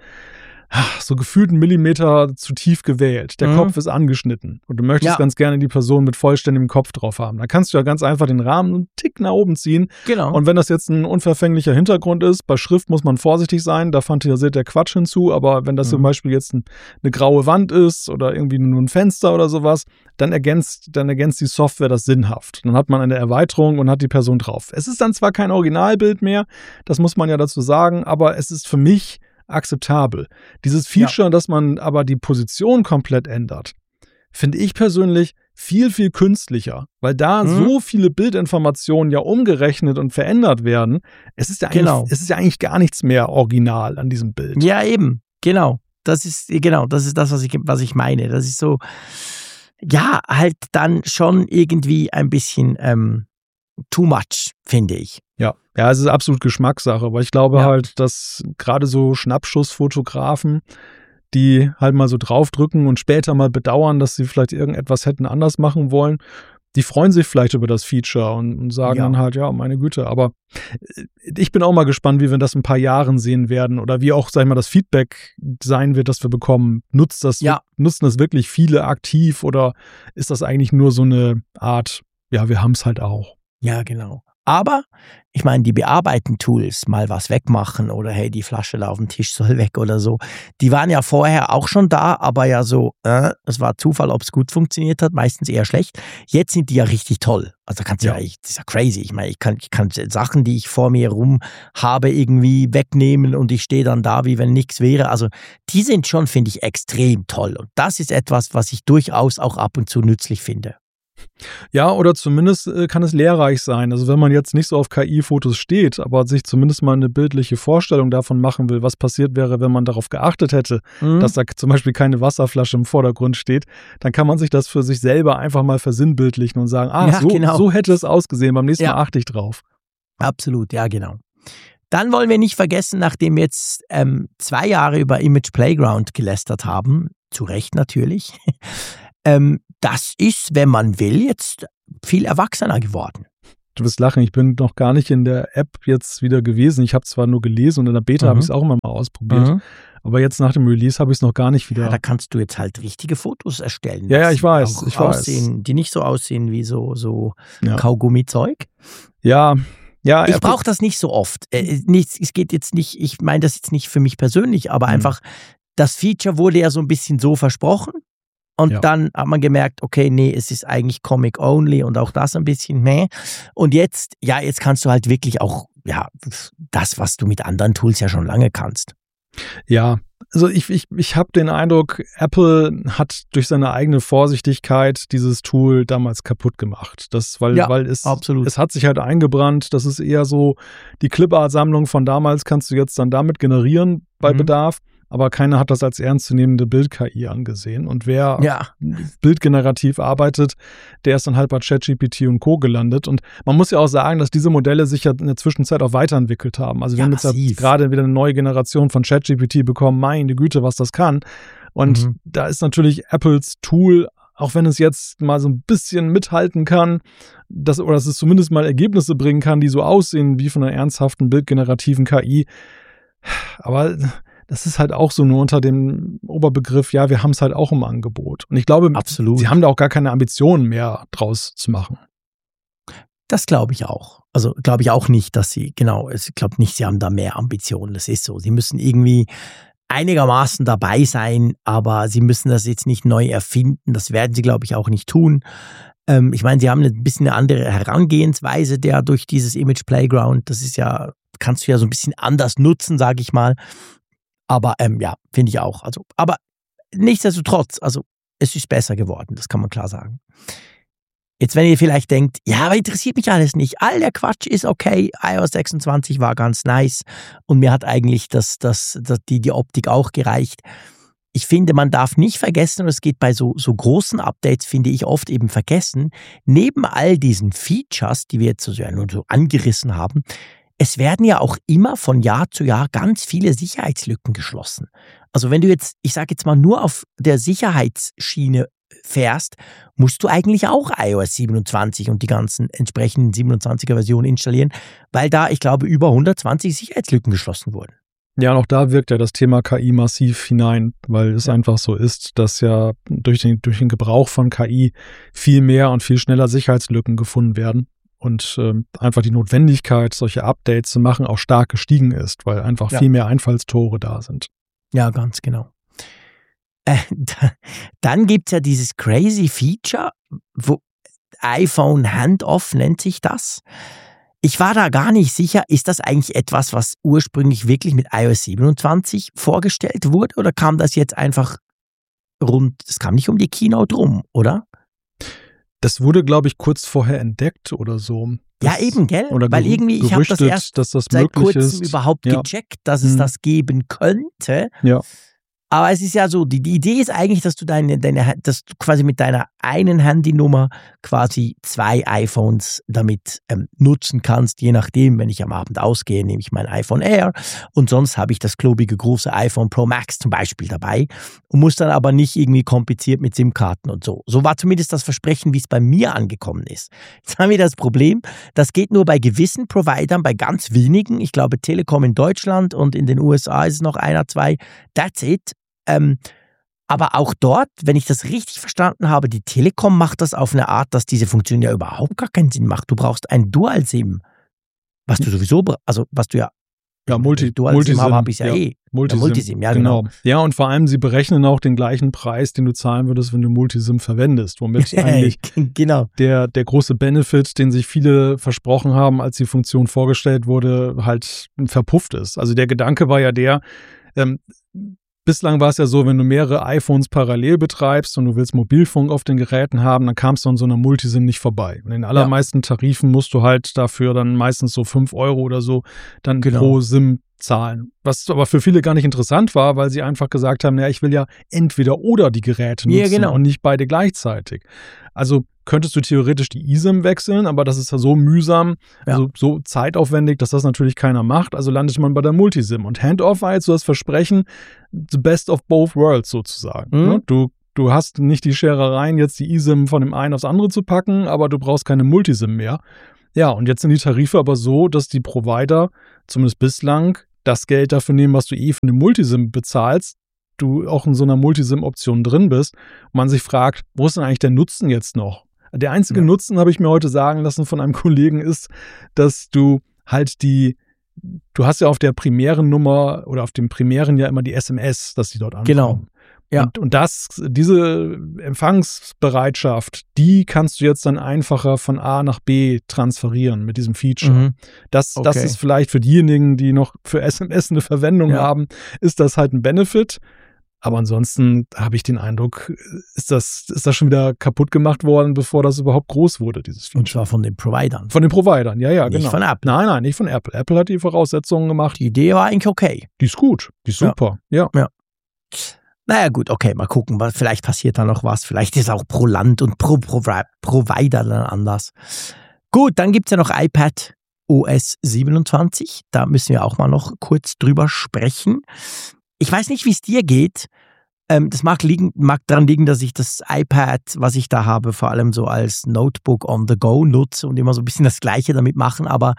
so gefühlt einen Millimeter zu tief gewählt. Der mhm. Kopf ist angeschnitten und du möchtest ja. ganz gerne die Person mit vollständigem Kopf drauf haben. Da kannst du ja ganz einfach den Rahmen einen Tick nach oben ziehen. Genau. Und wenn das jetzt ein unverfänglicher Hintergrund ist, bei Schrift muss man vorsichtig sein, da fantasiert der Quatsch hinzu, aber wenn das mhm. zum Beispiel jetzt ein, eine graue Wand ist oder irgendwie nur ein Fenster oder sowas, dann ergänzt, dann ergänzt die Software das sinnhaft. Dann hat man eine Erweiterung und hat die Person drauf. Es ist dann zwar kein Originalbild mehr, das muss man ja dazu sagen, aber es ist für mich akzeptabel. Dieses Feature, ja. dass man aber die Position komplett ändert, finde ich persönlich viel, viel künstlicher, weil da mhm. so viele Bildinformationen ja umgerechnet und verändert werden. Es ist ja eigentlich, genau. es ist ja eigentlich gar nichts mehr original an diesem Bild. Ja, eben. Genau. Das ist, genau, das ist das, was ich, was ich meine. Das ist so, ja, halt dann schon irgendwie ein bisschen ähm, too much, finde ich. Ja, ja, es ist absolut Geschmackssache, aber ich glaube ja. halt, dass gerade so Schnappschussfotografen, die halt mal so draufdrücken und später mal bedauern, dass sie vielleicht irgendetwas hätten anders machen wollen, die freuen sich vielleicht über das Feature und, und sagen ja. dann halt, ja, meine Güte, aber ich bin auch mal gespannt, wie wir das in ein paar Jahren sehen werden oder wie auch, sag ich mal, das Feedback sein wird, das wir bekommen. Nutzt das, ja. nutzen das wirklich viele aktiv oder ist das eigentlich nur so eine Art, ja, wir haben es halt auch. Ja, genau. Aber, ich meine, die Bearbeiten-Tools, mal was wegmachen oder hey, die Flasche da auf dem Tisch soll weg oder so, die waren ja vorher auch schon da, aber ja so, äh, es war Zufall, ob es gut funktioniert hat, meistens eher schlecht. Jetzt sind die ja richtig toll. Also kannst du ja, ja ich, das ist ja crazy. Ich meine, ich kann, ich kann Sachen, die ich vor mir rum habe, irgendwie wegnehmen und ich stehe dann da, wie wenn nichts wäre. Also die sind schon, finde ich, extrem toll. Und das ist etwas, was ich durchaus auch ab und zu nützlich finde. Ja, oder zumindest äh, kann es lehrreich sein. Also wenn man jetzt nicht so auf K I-Fotos steht, aber sich zumindest mal eine bildliche Vorstellung davon machen will, was passiert wäre, wenn man darauf geachtet hätte, mhm. dass da zum Beispiel keine Wasserflasche im Vordergrund steht, dann kann man sich das für sich selber einfach mal versinnbildlichen und sagen, ah, ja, so, genau. so hätte es ausgesehen, beim nächsten ja. Mal achte ich drauf. Absolut, ja genau. Dann wollen wir nicht vergessen, nachdem wir jetzt ähm, zwei Jahre über Image Playground gelästert haben, zu Recht natürlich, ähm, das ist, wenn man will, jetzt viel erwachsener geworden. Du wirst lachen, ich bin noch gar nicht in der App jetzt wieder gewesen. Ich habe zwar nur gelesen und in der Beta mhm. habe ich es auch immer mal ausprobiert. Mhm. Aber jetzt nach dem Release habe ich es noch gar nicht wieder. Ja, da kannst du jetzt halt richtige Fotos erstellen. Ja, ja, ich weiß. Ich aussehen, weiß. Die nicht so aussehen wie so, so ja. Kaugummi-Zeug. Ja, ja. Ich brauche das nicht so oft. Äh, nicht, es geht jetzt nicht, ich meine das jetzt nicht für mich persönlich, aber mhm. einfach, das Feature wurde ja so ein bisschen so versprochen. Und ja. dann hat man gemerkt, okay, nee, es ist eigentlich Comic-only und auch das ein bisschen mehr. Und jetzt, ja, jetzt kannst du halt wirklich auch, ja, das, was du mit anderen Tools ja schon lange kannst. Ja, also ich, ich, ich habe den Eindruck, Apple hat durch seine eigene Vorsichtigkeit dieses Tool damals kaputt gemacht. Das, weil, ja, weil es, absolut. es hat sich halt eingebrannt. Das ist eher so, die Clipart-Sammlung von damals kannst du jetzt dann damit generieren bei mhm. Bedarf. Aber keiner hat das als ernstzunehmende Bild-K I angesehen. Und wer ja. bildgenerativ arbeitet, der ist dann halt bei ChatGPT und Co. gelandet. Und man muss ja auch sagen, dass diese Modelle sich ja in der Zwischenzeit auch weiterentwickelt haben. Also wir ja, haben jetzt ja gerade wieder eine neue Generation von ChatGPT bekommen. Meine Güte, was das kann. Und mhm. da ist natürlich Apples Tool, auch wenn es jetzt mal so ein bisschen mithalten kann, dass, oder dass es zumindest mal Ergebnisse bringen kann, die so aussehen wie von einer ernsthaften bildgenerativen K I. Aber das ist halt auch so nur unter dem Oberbegriff, ja, wir haben es halt auch im Angebot. Und ich glaube, Absolut. sie haben da auch gar keine Ambitionen mehr draus zu machen. Das glaube ich auch. Also glaube ich auch nicht, dass sie, genau, ich glaube nicht, sie haben da mehr Ambitionen. Das ist so. Sie müssen irgendwie einigermaßen dabei sein, aber sie müssen das jetzt nicht neu erfinden. Das werden sie, glaube ich, auch nicht tun. Ähm, ich meine, sie haben ein bisschen eine andere Herangehensweise der durch dieses Image Playground. Das ist ja, kannst du ja so ein bisschen anders nutzen, sage ich mal. Aber ähm, ja, finde ich auch. Also, aber nichtsdestotrotz, also es ist besser geworden, das kann man klar sagen. Jetzt, wenn ihr vielleicht denkt, ja, aber interessiert mich alles nicht, all der Quatsch ist okay, i O S sechsundzwanzig war ganz nice und mir hat eigentlich das, das, das, die, die Optik auch gereicht. Ich finde, man darf nicht vergessen, und es geht bei so, so großen Updates, finde ich, oft eben vergessen, neben all diesen Features, die wir jetzt so, ja, nur so angerissen haben, es werden ja auch immer von Jahr zu Jahr ganz viele Sicherheitslücken geschlossen. Also wenn du jetzt, ich sage jetzt mal, nur auf der Sicherheitsschiene fährst, musst du eigentlich auch i O S siebenundzwanzig und die ganzen entsprechenden siebenundzwanziger Versionen installieren, weil da, ich glaube, über hundertzwanzig Sicherheitslücken geschlossen wurden. Ja, und auch da wirkt ja das Thema K I massiv hinein, weil es einfach so ist, dass ja durch den, durch den Gebrauch von K I viel mehr und viel schneller Sicherheitslücken gefunden werden. Und äh, einfach die Notwendigkeit, solche Updates zu machen, auch stark gestiegen ist, weil einfach ja. viel mehr Einfallstore da sind. Ja, ganz genau. Äh, da, dann gibt es ja dieses crazy Feature, wo iPhone Handoff nennt sich das. Ich war da gar nicht sicher, ist das eigentlich etwas, was ursprünglich wirklich mit i O S siebenundzwanzig vorgestellt wurde oder kam das jetzt einfach rund, das kam nicht um die Keynote rum, oder? Das wurde, glaube ich, kurz vorher entdeckt oder so. Das, ja, eben, gell? Oder weil irgendwie, ich habe das erst dass das seit kurzem ist. überhaupt ja. gecheckt, dass es hm. das geben könnte. Ja. Aber es ist ja so, die, die Idee ist eigentlich, dass du deine, deine, dass du quasi mit deiner einen Handynummer quasi zwei iPhones damit ähm, nutzen kannst, je nachdem, wenn ich am Abend ausgehe, nehme ich mein iPhone Air und sonst habe ich das klobige große iPhone Pro Max zum Beispiel dabei und muss dann aber nicht irgendwie kompliziert mit SIM-Karten und so. So war zumindest das Versprechen, wie es bei mir angekommen ist. Jetzt haben wir das Problem, das geht nur bei gewissen Providern, bei ganz wenigen, ich glaube Telekom in Deutschland und in den U S A ist es noch einer, zwei, that's it. Ähm, aber auch dort, wenn ich das richtig verstanden habe, die Telekom macht das auf eine Art, dass diese Funktion ja überhaupt gar keinen Sinn macht. Du brauchst ein Dual-SIM, was du sowieso, also was du ja, ja Multi, Dual-SIM habe, habe ich ja, ja eh. Multisim, ja, Multisim, ja genau. genau. Ja, und vor allem, sie berechnen auch den gleichen Preis, den du zahlen würdest, wenn du Multisim verwendest, womit eigentlich genau. der, der große Benefit, den sich viele versprochen haben, als die Funktion vorgestellt wurde, halt verpufft ist. Also der Gedanke war ja der, ähm, bislang war es ja so, wenn du mehrere iPhones parallel betreibst und du willst Mobilfunk auf den Geräten haben, dann kamst du an so einer Multisim nicht vorbei. Und in den allermeisten ja. Tarifen musst du halt dafür dann meistens so fünf Euro oder so dann genau. pro SIM zahlen. Was aber für viele gar nicht interessant war, weil sie einfach gesagt haben, ja, ich will ja entweder oder die Geräte nutzen ja, genau. und nicht beide gleichzeitig. Also könntest du theoretisch die eSIM wechseln, aber das ist ja so mühsam, ja. also so zeitaufwendig, dass das natürlich keiner macht. Also landet man bei der Multisim. Und Handoff war jetzt so das Versprechen, the best of both worlds sozusagen. Mhm. Ne? Du, du hast nicht die Scherereien, jetzt die eSIM von dem einen aufs andere zu packen, aber du brauchst keine Multisim mehr. Ja, und jetzt sind die Tarife aber so, dass die Provider, zumindest bislang, das Geld dafür nehmen, was du eh für eine Multisim bezahlst, du auch in so einer Multisim-Option drin bist und man sich fragt, wo ist denn eigentlich der Nutzen jetzt noch? Der einzige ja. Nutzen, habe ich mir heute sagen lassen von einem Kollegen, ist, dass du halt die, du hast ja auf der primären Nummer oder auf dem primären ja immer die S M S, dass die dort ankommen. Genau. Ja. Und, und das, diese Empfangsbereitschaft, die kannst du jetzt dann einfacher von A nach B transferieren mit diesem Feature. Mhm. Das, okay. das ist vielleicht für diejenigen, die noch für S M S eine Verwendung ja. haben, ist das halt ein Benefit. Aber ansonsten habe ich den Eindruck, ist das, ist das schon wieder kaputt gemacht worden, bevor das überhaupt groß wurde, dieses Feature. Und zwar von den Providern. Von den Providern, ja, ja, nicht genau. Nicht von Apple. Nein, nein, nicht von Apple. Apple hat die Voraussetzungen gemacht. Die Idee war eigentlich okay. Die ist gut, die ist super, ja. ja. ja. Naja gut, okay, mal gucken, was, vielleicht passiert da noch was. Vielleicht ist auch pro Land und pro, pro Provider dann anders. Gut, dann gibt es ja noch iPad O S siebenundzwanzig. Da müssen wir auch mal noch kurz drüber sprechen. Ich weiß nicht, wie es dir geht. Ähm, das mag, liegen, mag daran liegen, dass ich das iPad, was ich da habe, vor allem so als Notebook on the go nutze und immer so ein bisschen das Gleiche damit machen. Aber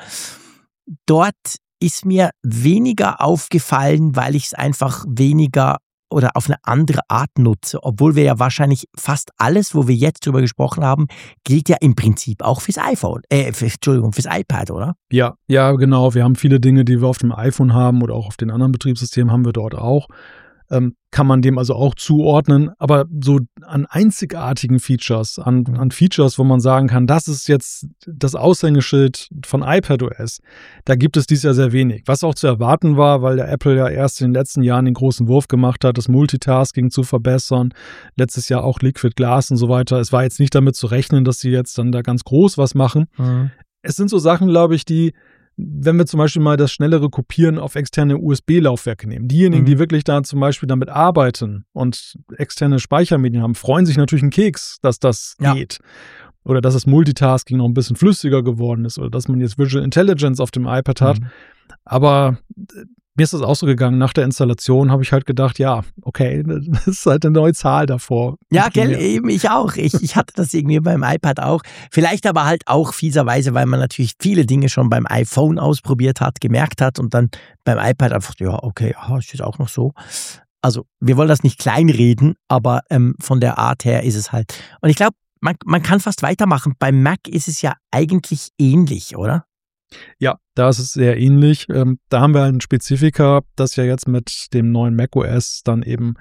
dort ist mir weniger aufgefallen, weil ich es einfach weniger oder auf eine andere Art nutze, obwohl wir ja wahrscheinlich fast alles, wo wir jetzt drüber gesprochen haben, gilt ja im Prinzip auch fürs iPhone, äh, für, Entschuldigung, fürs iPad, oder? Ja, ja, genau. Wir haben viele Dinge, die wir auf dem iPhone haben oder auch auf den anderen Betriebssystemen haben wir dort auch. Ähm, kann man dem also auch zuordnen, aber so an einzigartigen Features, an, an Features, wo man sagen kann, das ist jetzt das Aushängeschild von iPadOS, da gibt es dies Jahr sehr wenig. Was auch zu erwarten war, weil der Apple ja erst in den letzten Jahren den großen Wurf gemacht hat, das Multitasking zu verbessern, letztes Jahr auch Liquid Glass und so weiter. Es war jetzt nicht damit zu rechnen, dass sie jetzt dann da ganz groß was machen. Mhm. Es sind so Sachen, glaube ich, die wenn wir zum Beispiel mal das schnellere Kopieren auf externe U S B-Laufwerke nehmen. Diejenigen, mhm. die wirklich da zum Beispiel damit arbeiten und externe Speichermedien haben, freuen sich natürlich einen Keks, dass das ja. geht. Oder dass das Multitasking noch ein bisschen flüssiger geworden ist oder dass man jetzt Visual Intelligence auf dem iPad hat. Mhm. Aber mir ist das auch so gegangen, nach der Installation habe ich halt gedacht, ja, okay, das ist halt eine neue Zahl davor. Ja, gell, eben, ich auch. Ich, ich hatte das irgendwie beim iPad auch. Vielleicht aber halt auch fieserweise, weil man natürlich viele Dinge schon beim iPhone ausprobiert hat, gemerkt hat und dann beim iPad einfach, ja, okay, aha, ist das auch noch so. Also, wir wollen das nicht kleinreden, aber ähm, von der Art her ist es halt. Und ich glaube, man, man kann fast weitermachen. Beim Mac ist es ja eigentlich ähnlich, oder? Ja, da ist es sehr ähnlich. Ähm, da haben wir ein Spezifika, das ja jetzt mit dem neuen macOS dann eben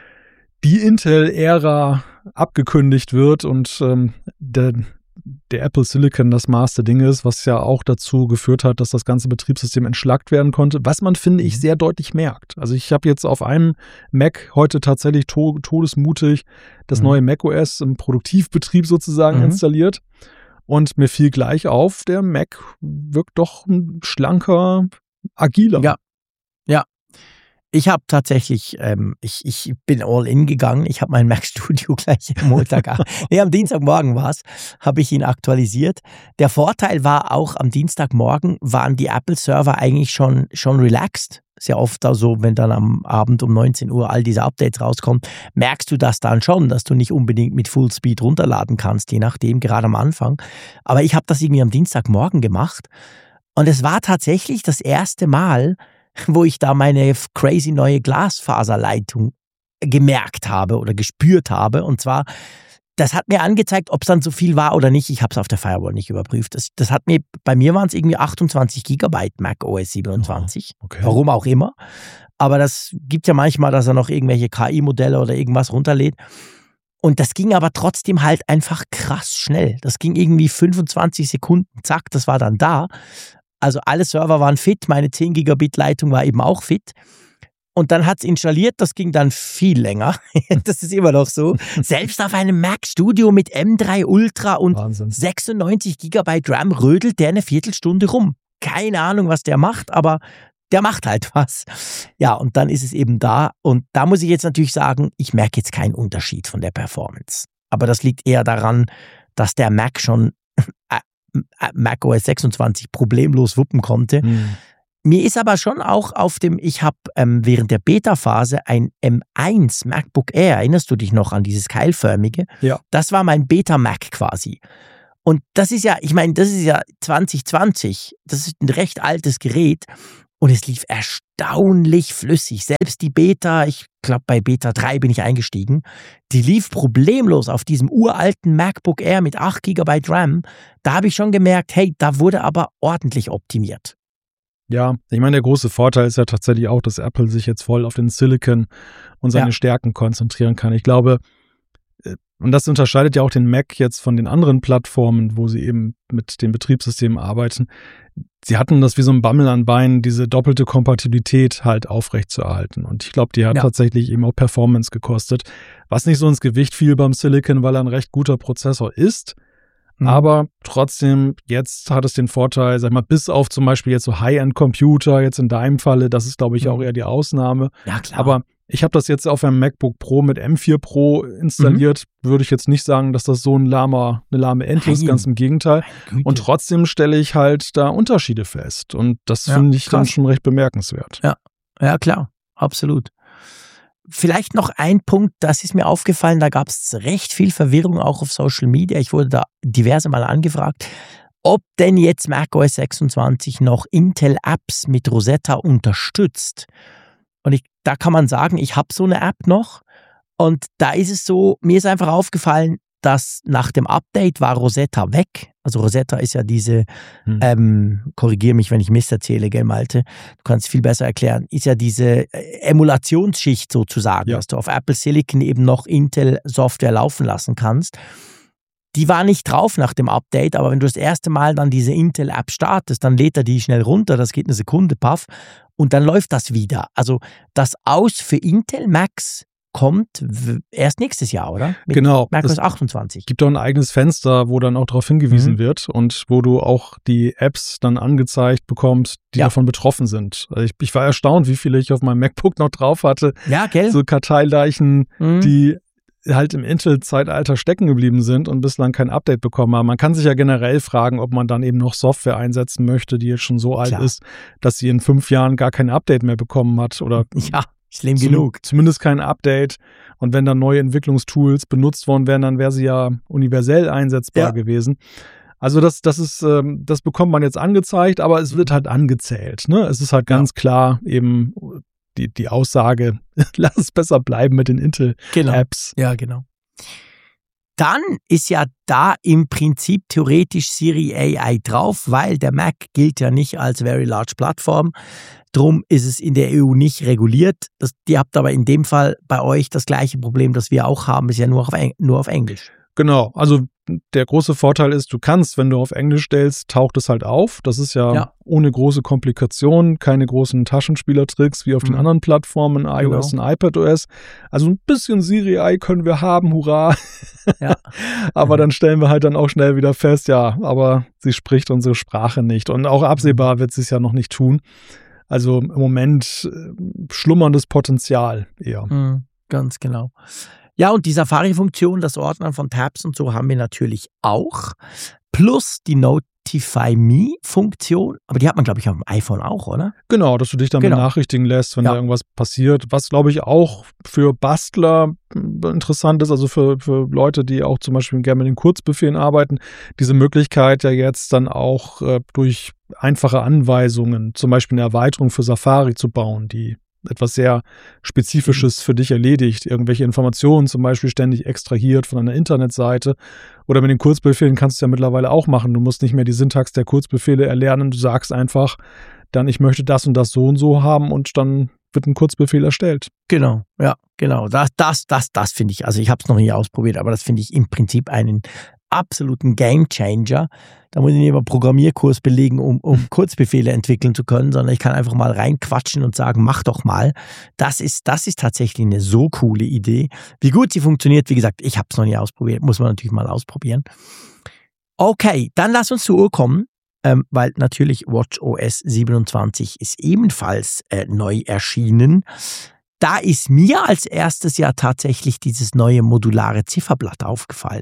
die Intel-Ära abgekündigt wird und ähm, der, der Apple Silicon das Maß der Dinge ist, was ja auch dazu geführt hat, dass das ganze Betriebssystem entschlackt werden konnte, was man, finde ich, sehr deutlich merkt. Also ich habe jetzt auf einem Mac heute tatsächlich to- todesmutig das mhm. neue macOS im Produktivbetrieb sozusagen mhm. installiert. Und mir fiel gleich auf, der Mac wirkt doch schlanker, agiler. Ja, ja. Ich habe tatsächlich, ähm, ich, ich bin all in gegangen. Ich habe mein Mac Studio gleich am Montag, nee, am Dienstagmorgen war es, habe ich ihn aktualisiert. Der Vorteil war auch, am Dienstagmorgen waren die Apple-Server eigentlich schon, schon relaxed. Sehr oft also, wenn dann am Abend um neunzehn Uhr all diese Updates rauskommen, merkst du das dann schon, dass du nicht unbedingt mit Fullspeed runterladen kannst, je nachdem, gerade am Anfang. Aber ich habe das irgendwie am Dienstagmorgen gemacht und es war tatsächlich das erste Mal, wo ich da meine crazy neue Glasfaserleitung gemerkt habe oder gespürt habe. Und zwar, das hat mir angezeigt, ob es dann so viel war oder nicht. Ich habe es auf der Firewall nicht überprüft. Das, das hat mir, bei mir waren es irgendwie achtundzwanzig Gigabyte macOS siebenundzwanzig. Oh, okay. Warum auch immer. Aber das gibt ja manchmal, dass er noch irgendwelche K I-Modelle oder irgendwas runterlädt. Und das ging aber trotzdem halt einfach krass schnell. Das ging irgendwie fünfundzwanzig Sekunden, zack, das war dann da. Also alle Server waren fit, meine zehn Gigabit Leitung war eben auch fit. Und dann hat es installiert, das ging dann viel länger. Das ist immer noch so. Selbst auf einem Mac Studio mit M drei Ultra und Wahnsinn. sechsundneunzig Gigabyte RAM rödelt der eine Viertelstunde rum. Keine Ahnung, was der macht, aber der macht halt was. Ja, und dann ist es eben da. Und da muss ich jetzt natürlich sagen, ich merke jetzt keinen Unterschied von der Performance. aber das liegt eher daran, dass der Mac schon macOS sechsundzwanzig problemlos wuppen konnte. Hm. Mir ist aber schon auch auf dem, ich habe ähm, während der Beta-Phase ein M eins MacBook Air, erinnerst du dich noch an dieses keilförmige? Ja. Das war mein Beta-Mac quasi. Und das ist ja, ich meine, das ist ja zwanzig zwanzig, das ist ein recht altes Gerät und es lief erstaunlich flüssig. Selbst die Beta, ich glaube bei Beta drei bin ich eingestiegen, die lief problemlos auf diesem uralten MacBook Air mit acht Gigabyte RAM. Da habe ich schon gemerkt, hey, da wurde aber ordentlich optimiert. Ja, ich meine, der große Vorteil ist ja tatsächlich auch, dass Apple sich jetzt voll auf den Silicon und seine Ja. Stärken konzentrieren kann. Ich glaube, und das unterscheidet ja auch den Mac jetzt von den anderen Plattformen, wo sie eben mit den Betriebssystemen arbeiten. Sie hatten das wie so ein Bammel an Beinen, diese doppelte Kompatibilität halt aufrechtzuerhalten. Und ich glaube, die hat Ja. tatsächlich eben auch Performance gekostet, was nicht so ins Gewicht fiel beim Silicon, weil er ein recht guter Prozessor ist. Mhm. Aber trotzdem, jetzt hat es den Vorteil, sag mal, bis auf zum Beispiel jetzt so High-End-Computer, jetzt in deinem Falle, das ist, glaube ich, Mhm. auch eher die Ausnahme. Ja, klar. Aber ich habe das jetzt auf einem MacBook Pro mit M vier Pro installiert, würde ich jetzt nicht sagen, dass das so ein lahmer, eine lahme Ente ist, Nein. ganz im Gegenteil. Meine Güte. Und trotzdem stelle ich halt da Unterschiede fest. Und das Ja, finde ich dann krass. schon recht bemerkenswert. Ja, klar, absolut. Vielleicht noch ein Punkt, das ist mir aufgefallen, da gab es recht viel Verwirrung auch auf Social Media. Ich wurde da diverse Mal angefragt, ob denn jetzt macOS sechsundzwanzig noch Intel-Apps mit Rosetta unterstützt. Und ich, da kann man sagen, ich habe so eine App noch und da ist es so, mir ist einfach aufgefallen, dass nach dem Update war Rosetta weg. Also Rosetta ist ja diese, Hm. ähm, korrigiere mich, wenn ich Mist erzähle, gell Malte, du kannst es viel besser erklären, ist ja diese äh, Emulationsschicht sozusagen, Ja. dass du auf Apple Silicon eben noch Intel-Software laufen lassen kannst. Die war nicht drauf nach dem Update, aber wenn du das erste Mal dann diese Intel-App startest, dann lädt er die schnell runter, das geht eine Sekunde, paff, und dann läuft das wieder. Also das Aus für Intel Macs kommt w- erst nächstes Jahr, oder? Mit Genau. macOS Es achtundzwanzig. gibt auch ein eigenes Fenster, wo dann auch darauf hingewiesen Mhm. wird und wo du auch die Apps dann angezeigt bekommst, die Ja. davon betroffen sind. Also ich, ich war erstaunt, wie viele ich auf meinem MacBook noch drauf hatte. Ja, gell? So Karteileichen, Mhm. die halt im Intel-Zeitalter stecken geblieben sind und bislang kein Update bekommen haben. Man kann sich ja generell fragen, ob man dann eben noch Software einsetzen möchte, die jetzt schon so alt Klar. ist, dass sie in fünf Jahren gar kein Update mehr bekommen hat oder Ja, schlimm zum- genug. zumindest kein Update. Und wenn dann neue Entwicklungstools benutzt worden wären, dann wäre sie ja universell einsetzbar Ja. gewesen. Also das, das ist, ähm, das bekommt man jetzt angezeigt, aber es wird halt angezählt. Ne? Es ist halt ganz klar eben die, die Aussage, lass es besser bleiben mit den Intel-Apps. Genau. Ja, genau. Dann ist ja da im Prinzip theoretisch Siri A I drauf, weil der Mac gilt ja nicht als Very Large Plattform. Drum ist es in der E U nicht reguliert. Das, ihr habt aber in dem Fall bei euch das gleiche Problem, das wir auch haben, ist ja nur auf, Eng- nur auf Englisch. Genau, also der große Vorteil ist, du kannst, wenn du auf Englisch stellst, taucht es halt auf. Das ist ja, Ja. ohne große Komplikationen, keine großen Taschenspielertricks wie auf den Mhm. anderen Plattformen, iOS und iPadOS. Also ein bisschen Siri-Ei können wir haben, hurra. Ja. Aber Mhm. dann stellen wir halt dann auch schnell wieder fest, ja, aber sie spricht unsere Sprache nicht. Und auch absehbar wird sie es ja noch nicht tun. Also im Moment äh, schlummerndes Potenzial eher. Mhm, ganz genau. Ja, und die Safari-Funktion, das Ordnen von Tabs und so haben wir natürlich auch. Plus die Notify Me-Funktion. Aber die hat man, glaube ich, auf dem iPhone auch, oder? Genau, dass du dich dann Genau. benachrichtigen lässt, wenn Ja. da irgendwas passiert. Was, glaube ich, auch für Bastler äh, interessant ist, also für, für Leute, die auch zum Beispiel gerne mit den Kurzbefehlen arbeiten, diese Möglichkeit ja jetzt dann auch äh, durch einfache Anweisungen, zum Beispiel eine Erweiterung für Safari zu bauen, die etwas sehr Spezifisches für dich erledigt, irgendwelche Informationen zum Beispiel ständig extrahiert von einer Internetseite. Oder mit den Kurzbefehlen kannst du ja mittlerweile auch machen. Du musst nicht mehr die Syntax der Kurzbefehle erlernen. Du sagst einfach, dann ich möchte das und das so und so haben und dann wird ein Kurzbefehl erstellt. Genau, ja, genau. Das, das, das, das finde ich, also ich habe es noch nie ausprobiert, aber das finde ich im Prinzip einen absoluten Gamechanger. Da muss ich nicht immer Programmierkurs belegen, um, um Kurzbefehle entwickeln zu können, sondern ich kann einfach mal reinquatschen und sagen, mach doch mal. Das ist, das ist tatsächlich eine so coole Idee. Wie gut sie funktioniert, wie gesagt, ich habe es noch nie ausprobiert, muss man natürlich mal ausprobieren. Okay, dann lass uns zur Uhr kommen, ähm, weil natürlich WatchOS siebenundzwanzig ist ebenfalls äh, neu erschienen. da ist mir als erstes ja tatsächlich dieses neue modulare Zifferblatt aufgefallen.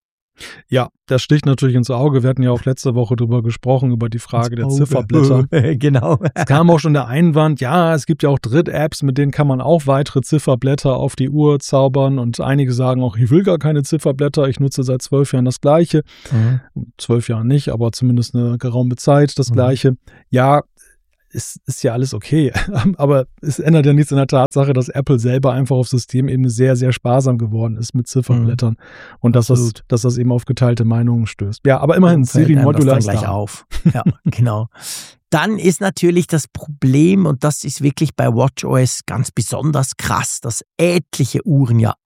Ja, das sticht natürlich ins Auge. Wir hatten ja auch letzte Woche drüber gesprochen, über die Frage der Zifferblätter. Genau. Es kam auch schon der Einwand, ja, es gibt ja auch Dritt-Apps, mit denen kann man auch weitere Zifferblätter auf die Uhr zaubern. Und einige sagen auch, ich will gar keine Zifferblätter, ich nutze seit zwölf Jahren das Gleiche. Mhm. Zwölf Jahren nicht, aber zumindest eine geraume Zeit das mhm. Gleiche. Ja, Ist, ist ja alles okay, aber es ändert ja nichts an der Tatsache, dass Apple selber einfach auf Systemebene sehr, sehr sparsam geworden ist mit Zifferblättern mhm. und dass das, dass das eben auf geteilte Meinungen stößt. Ja, aber immerhin, Siri Modular ist gleich da. auf. Ja, genau. Dann ist natürlich das Problem, und das ist wirklich bei WatchOS ganz besonders krass, dass etliche Uhren ja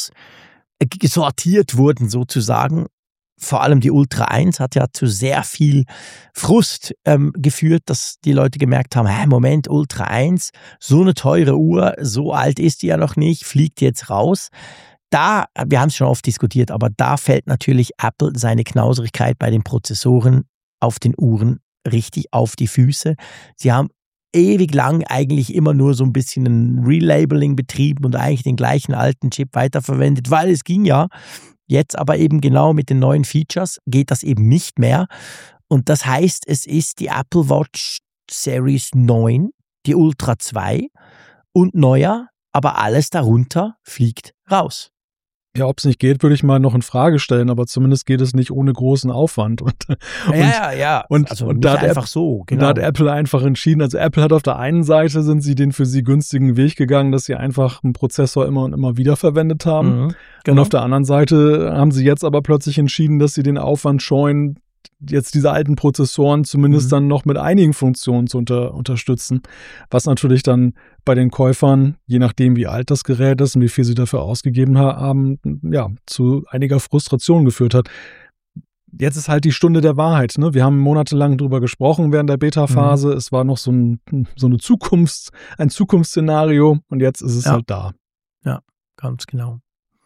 ausgesortiert wurden sozusagen. Vor allem die Ultra eins hat ja zu sehr viel Frust ähm, geführt, dass die Leute gemerkt haben, hey, Moment, Ultra eins, so eine teure Uhr, so alt ist die ja noch nicht, fliegt jetzt raus. Da, wir haben es schon oft diskutiert, aber da fällt natürlich Apple seine Knauserigkeit bei den Prozessoren auf den Uhren richtig auf die Füße. Sie haben ewig lang eigentlich immer nur so ein bisschen ein Relabeling betrieben und eigentlich den gleichen alten Chip weiterverwendet, weil es ging ja. Jetzt aber eben genau mit den neuen Features geht das eben nicht mehr. Und das heißt, es ist die Apple Watch Series neun, die Ultra zwei und neuer, aber alles darunter fliegt raus. Ja, ob es nicht geht, würde ich mal noch in Frage stellen, aber zumindest geht es nicht ohne großen Aufwand. Und, ja, und, ja, ja. Und, also und nicht da hat einfach Apple, so. Genau. Da hat Apple einfach entschieden, also Apple hat auf der einen Seite, sind sie den für sie günstigen Weg gegangen, dass sie einfach einen Prozessor immer und immer wieder verwendet haben. Mhm, genau. Und auf der anderen Seite haben sie jetzt aber plötzlich entschieden, dass sie den Aufwand scheuen, jetzt diese alten Prozessoren zumindest mhm. dann noch mit einigen Funktionen zu unter, unterstützen, was natürlich dann bei den Käufern, je nachdem wie alt das Gerät ist und wie viel sie dafür ausgegeben haben, ja, zu einiger Frustration geführt hat. Jetzt ist halt die Stunde der Wahrheit, ne? Wir haben monatelang drüber gesprochen während der Beta-Phase. Mhm. Es war noch so ein, so eine Zukunfts-, ein Zukunftsszenario und jetzt ist es ja. halt da. Ja, ganz genau.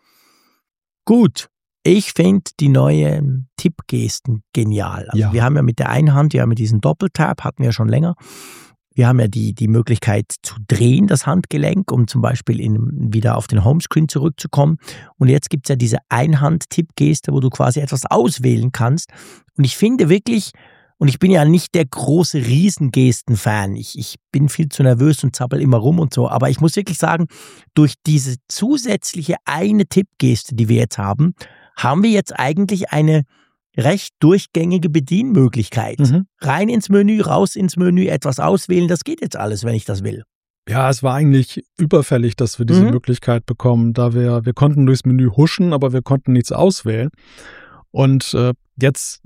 Gut. Ich finde die neuen Tippgesten genial. Also ja. Wir haben ja mit der einen Hand, ja mit diesem Doppeltap, hatten wir ja schon länger. Wir haben ja die, die Möglichkeit zu drehen, das Handgelenk, um zum Beispiel in, wieder auf den Homescreen zurückzukommen. Und jetzt gibt es ja diese Einhand-Tippgeste, wo du quasi etwas auswählen kannst. Und ich finde wirklich, und ich bin ja nicht der große Riesengesten-Fan. Ich, ich bin viel zu nervös und zappel immer rum und so. Aber ich muss wirklich sagen, durch diese zusätzliche eine Tippgeste, die wir jetzt haben, haben wir jetzt eigentlich eine recht durchgängige Bedienmöglichkeit. Mhm. Rein ins Menü, raus ins Menü, etwas auswählen, das geht jetzt alles, wenn ich das will. Ja, es war eigentlich überfällig, dass wir diese mhm. Möglichkeit bekommen, da wir, wir konnten durchs Menü huschen, aber wir konnten nichts auswählen. Und äh, jetzt,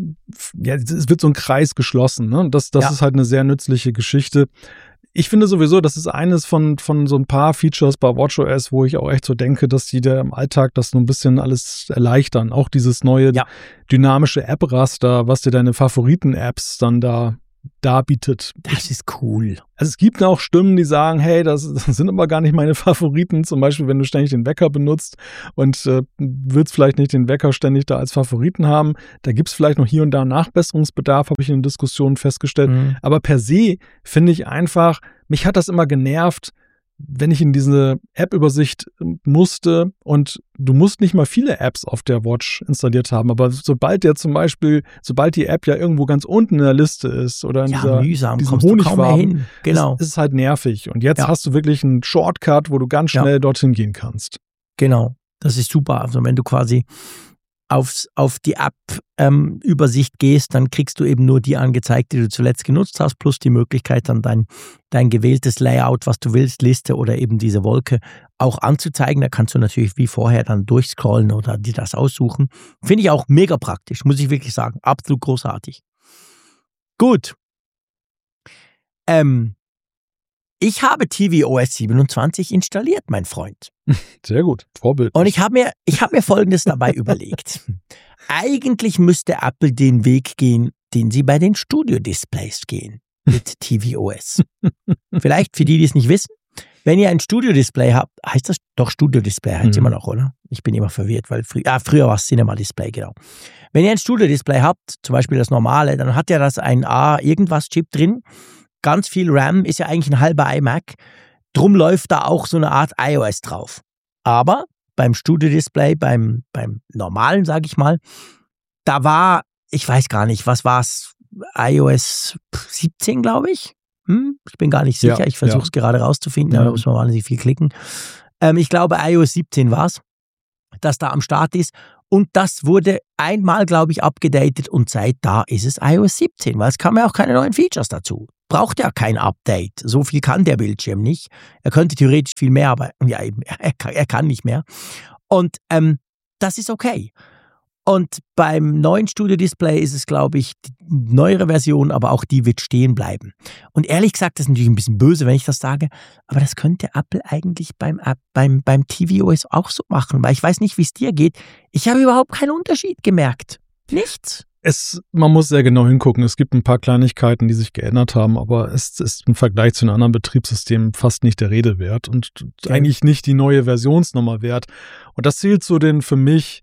ja, es wird so ein Kreis geschlossen, ne? Das, das ja. ist halt eine sehr nützliche Geschichte. Ich finde sowieso, das ist eines von, von so ein paar Features bei WatchOS, wo ich auch echt so denke, dass die da im Alltag das so ein bisschen alles erleichtern. Auch dieses neue ja. dynamische App-Raster, was dir deine Favoriten-Apps dann da darbietet. Das ist cool. Also es gibt auch Stimmen, die sagen, hey, das, das sind aber gar nicht meine Favoriten. Zum Beispiel, wenn du ständig den Wecker benutzt und äh, willst vielleicht nicht den Wecker ständig da als Favoriten haben. Da gibt es vielleicht noch hier und da Nachbesserungsbedarf, habe ich in Diskussionen festgestellt. Mhm. Aber per se finde ich einfach, mich hat das immer genervt, wenn ich in diese App-Übersicht musste und du musst nicht mal viele Apps auf der Watch installiert haben, aber sobald der zum Beispiel, sobald die App ja irgendwo ganz unten in der Liste ist oder in ja, dieser mühsam, diesem Honigfarben, genau. ist, ist es halt nervig. Und jetzt ja. hast du wirklich einen Shortcut, wo du ganz schnell ja. dorthin gehen kannst. Genau, das ist super. Also wenn du quasi Aufs, auf die App-Übersicht ähm, gehst, dann kriegst du eben nur die angezeigt, die du zuletzt genutzt hast, plus die Möglichkeit, dann dein, dein gewähltes Layout, was du willst, Liste oder eben diese Wolke auch anzuzeigen. Da kannst du natürlich wie vorher dann durchscrollen oder dir das aussuchen. Finde ich auch mega praktisch, muss ich wirklich sagen. Absolut großartig. Gut. Ähm, ich habe tvOS siebenundzwanzig installiert, mein Freund. Sehr gut, Vorbild. Und ich habe mir, ich habe mir Folgendes dabei überlegt. Eigentlich müsste Apple den Weg gehen, den sie bei den Studio-Displays gehen mit tvOS. Vielleicht für die, die es nicht wissen, wenn ihr ein Studio-Display habt, heißt das doch Studio-Display, heißt es mhm. immer noch, oder? Ich bin immer verwirrt, weil frü- ah, früher war es Cinema-Display, genau. Wenn ihr ein Studio-Display habt, zum Beispiel das normale, dann hat ja das ein A-Irgendwas-Chip drin. Ganz viel RAM, ist ja eigentlich ein halber iMac. drum läuft da auch so eine Art iOS drauf. Aber beim Studio Display, beim, beim normalen, sage ich mal, da war, ich weiß gar nicht, was war es, iOS siebzehn, glaube ich. Hm? Ich bin gar nicht sicher, ja, ich versuche es ja. gerade rauszufinden, ja. aber da muss man wahnsinnig viel klicken. Ähm, ich glaube, iOS siebzehn war es, das da am Start ist. Und das wurde einmal, glaube ich, abgedatet und seit da ist es iOS siebzehn, weil es kamen ja auch keine neuen Features dazu. Braucht ja kein Update. So viel kann der Bildschirm nicht. Er könnte theoretisch viel mehr, aber ja, eben, er, kann, er kann nicht mehr. Und ähm, das ist okay. Und beim neuen Studio Display ist es, glaube ich, die neuere Version, aber auch die wird stehen bleiben. Und ehrlich gesagt, das ist natürlich ein bisschen böse, wenn ich das sage, aber das könnte Apple eigentlich beim, beim, beim tvOS auch so machen, weil ich weiß nicht, wie es dir geht. Ich habe überhaupt keinen Unterschied gemerkt. Nichts. Es, man muss sehr genau hingucken. Es gibt ein paar Kleinigkeiten, die sich geändert haben, aber es ist im Vergleich zu den anderen Betriebssystemen fast nicht der Rede wert und okay. eigentlich nicht die neue Versionsnummer wert. Und das zählt zu den für mich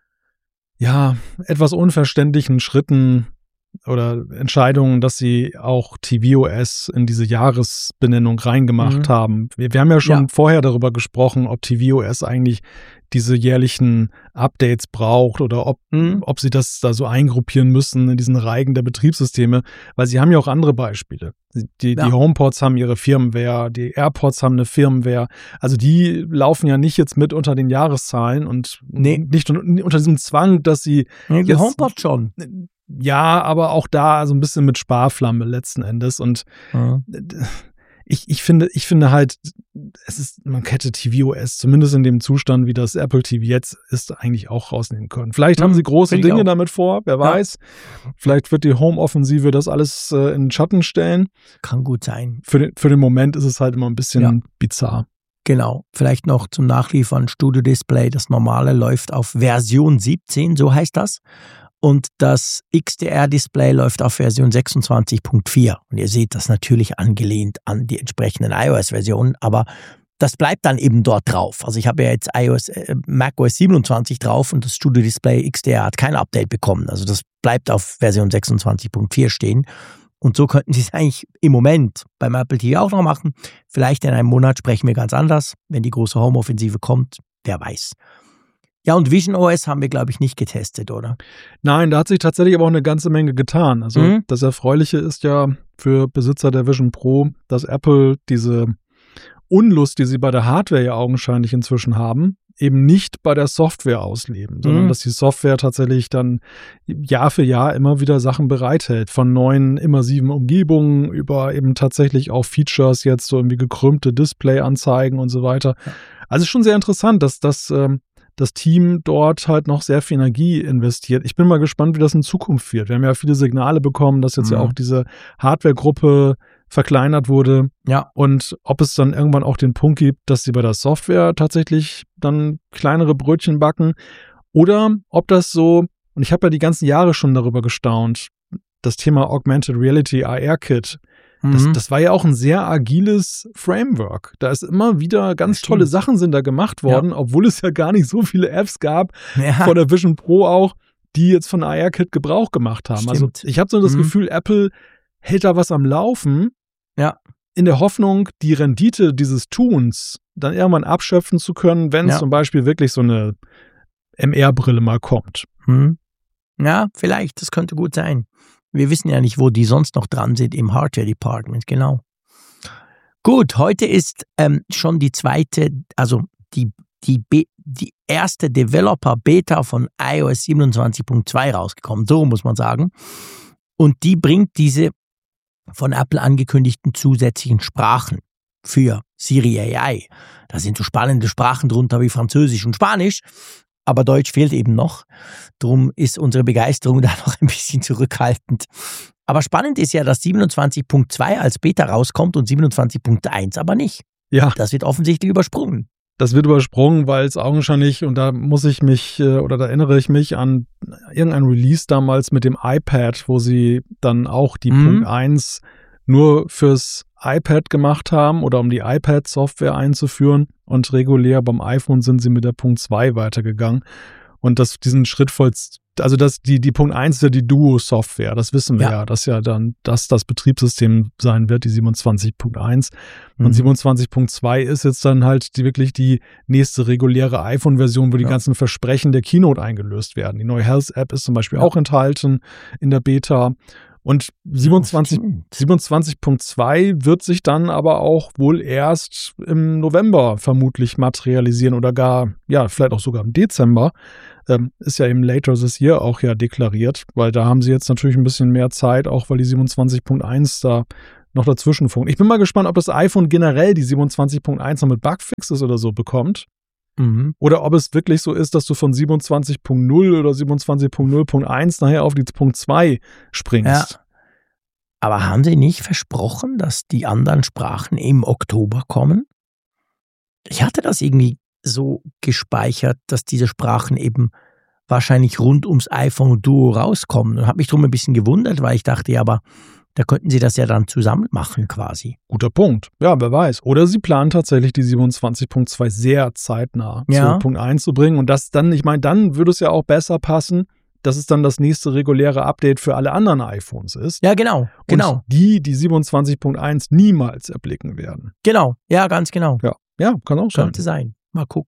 ja, etwas unverständlichen Schritten oder Entscheidungen, dass sie auch tvOS in diese Jahresbenennung reingemacht mhm. haben. Wir, wir haben ja schon ja. vorher darüber gesprochen, ob tvOS eigentlich diese jährlichen Updates braucht oder ob, mhm. ob sie das da so eingruppieren müssen in diesen Reigen der Betriebssysteme, weil sie haben ja auch andere Beispiele. Die, ja. die HomePods haben ihre Firmware, die AirPods haben eine Firmware. Also die laufen ja nicht jetzt mit unter den Jahreszahlen und nee. nicht unter diesem Zwang, dass sie nee, die jetzt, HomePods schon. Ja, aber auch da so ein bisschen mit Sparflamme letzten Endes. Und mhm. ich, ich finde, ich finde halt, es ist, man hätte tvOS zumindest in dem Zustand, wie das Apple T V jetzt ist, eigentlich auch rausnehmen können. Vielleicht mhm. haben sie große Dinge auch. damit vor, wer ja. weiß. Vielleicht wird die Home-Offensive das alles äh, in den Schatten stellen. Kann gut sein. Für den, für den Moment ist es halt immer ein bisschen ja. bizarr. Genau, vielleicht noch zum Nachliefern, Studio Display, das normale läuft auf Version siebzehn, so heißt das. Und das X D R-Display läuft auf Version sechsundzwanzig Punkt vier. Und ihr seht das natürlich angelehnt an die entsprechenden iOS-Versionen, aber das bleibt dann eben dort drauf. Also ich habe ja jetzt iOS, äh, macOS siebenundzwanzig drauf und das Studio Display X D R hat kein Update bekommen. Also das bleibt auf Version sechsundzwanzig Punkt vier stehen. Und so könnten sie es eigentlich im Moment beim Apple T V auch noch machen. Vielleicht in einem Monat sprechen wir ganz anders, wenn die große Home-Offensive kommt. Wer weiß. Ja, und visionOS haben wir, glaube ich, nicht getestet, oder? Nein, da hat sich tatsächlich aber auch eine ganze Menge getan. Also mhm. das Erfreuliche ist ja für Besitzer der Vision Pro, dass Apple diese Unlust, die sie bei der Hardware ja augenscheinlich inzwischen haben, eben nicht bei der Software ausleben, sondern mhm. dass die Software tatsächlich dann Jahr für Jahr immer wieder Sachen bereithält. Von neuen immersiven Umgebungen über eben tatsächlich auch Features, jetzt so irgendwie gekrümmte Display-Anzeigen und so weiter. Also schon sehr interessant, dass das ähm, das Team dort halt noch sehr viel Energie investiert. Ich bin mal gespannt, wie das in Zukunft wird. Wir haben ja viele Signale bekommen, dass jetzt mhm. ja auch diese Hardware-Gruppe verkleinert wurde. Ja. Und ob es dann irgendwann auch den Punkt gibt, dass sie bei der Software tatsächlich dann kleinere Brötchen backen oder ob das so, und ich habe ja die ganzen Jahre schon darüber gestaunt, das Thema Augmented Reality A R-Kit, Das, das war ja auch ein sehr agiles Framework. Da ist immer wieder ganz ja, tolle Sachen sind da gemacht worden, ja. obwohl es ja gar nicht so viele Apps gab, ja. von der Vision Pro auch, die jetzt von A R-Kit Gebrauch gemacht haben. Stimmt. Also ich habe so das mhm. Gefühl, Apple hält da was am Laufen, ja. in der Hoffnung, die Rendite dieses Tuns dann irgendwann abschöpfen zu können, wenn ja. zum Beispiel wirklich so eine M R-Brille mal kommt. Mhm. Ja, vielleicht, das könnte gut sein. Wir wissen ja nicht, wo die sonst noch dran sind im Hardware-Department, genau. Gut, heute ist ähm, schon die zweite, also die, die, Be- die erste Developer-Beta von iOS siebenundzwanzig Punkt zwei rausgekommen, so muss man sagen. Und die bringt diese von Apple angekündigten zusätzlichen Sprachen für Siri A I. Da sind so spannende Sprachen drunter wie Französisch und Spanisch. Aber Deutsch fehlt eben noch. Darum ist unsere Begeisterung da noch ein bisschen zurückhaltend. Aber spannend ist ja, dass siebenundzwanzig Punkt zwei als Beta rauskommt und siebenundzwanzig Punkt eins aber nicht. Ja. Das wird offensichtlich übersprungen. Das wird übersprungen, weil es augenscheinlich, und da muss ich mich, oder da erinnere ich mich an irgendein Release damals mit dem iPad, wo sie dann auch die mhm. Punkt eins nur fürs iPad gemacht haben oder um die iPad-Software einzuführen und regulär beim iPhone sind sie mit der Punkt zwei weitergegangen und das, diesen Schritt voll, also das, die, die Punkt eins ist ja die Duo-Software, das wissen wir ja. ja, dass ja dann das das Betriebssystem sein wird, die siebenundzwanzig Punkt eins. Und mhm. siebenundzwanzig Punkt zwei ist jetzt dann halt die, wirklich die nächste reguläre iPhone-Version, wo die ja. ganzen Versprechen der Keynote eingelöst werden. Die neue Health-App ist zum Beispiel ja. auch enthalten in der Beta. Und siebenundzwanzig Punkt zwei wird sich dann aber auch wohl erst im November vermutlich materialisieren oder gar, ja, vielleicht auch sogar im Dezember. Ähm, ist ja eben later this year auch ja deklariert, weil da haben sie jetzt natürlich ein bisschen mehr Zeit, auch weil die siebenundzwanzig Punkt eins da noch dazwischen funkt. Ich bin mal gespannt, ob das iPhone generell die siebenundzwanzig Punkt eins noch mit Bugfixes oder so bekommt. Mhm. Oder ob es wirklich so ist, dass du von siebenundzwanzig Punkt null oder siebenundzwanzig Punkt null Punkt eins nachher auf die Punkt zwei springst. Ja. Aber haben sie nicht versprochen, dass die anderen Sprachen im Oktober kommen? Ich hatte das irgendwie so gespeichert, dass diese Sprachen eben wahrscheinlich rund ums iPhone Duo rauskommen. Und habe mich drum ein bisschen gewundert, weil ich dachte, ja, aber da könnten sie das ja dann zusammen machen quasi. Guter Punkt. Ja, wer weiß. Oder sie planen tatsächlich die siebenundzwanzig Punkt zwei sehr zeitnah ja. zu Punkt eins zu bringen. Und das dann, ich meine, dann würde es ja auch besser passen, dass es dann das nächste reguläre Update für alle anderen iPhones ist. Ja, genau, genau. Und die, die siebenundzwanzig Punkt eins niemals erblicken werden. Genau, ja, ganz genau. Ja, ja, kann auch sein. Könnte sein. Mal gucken.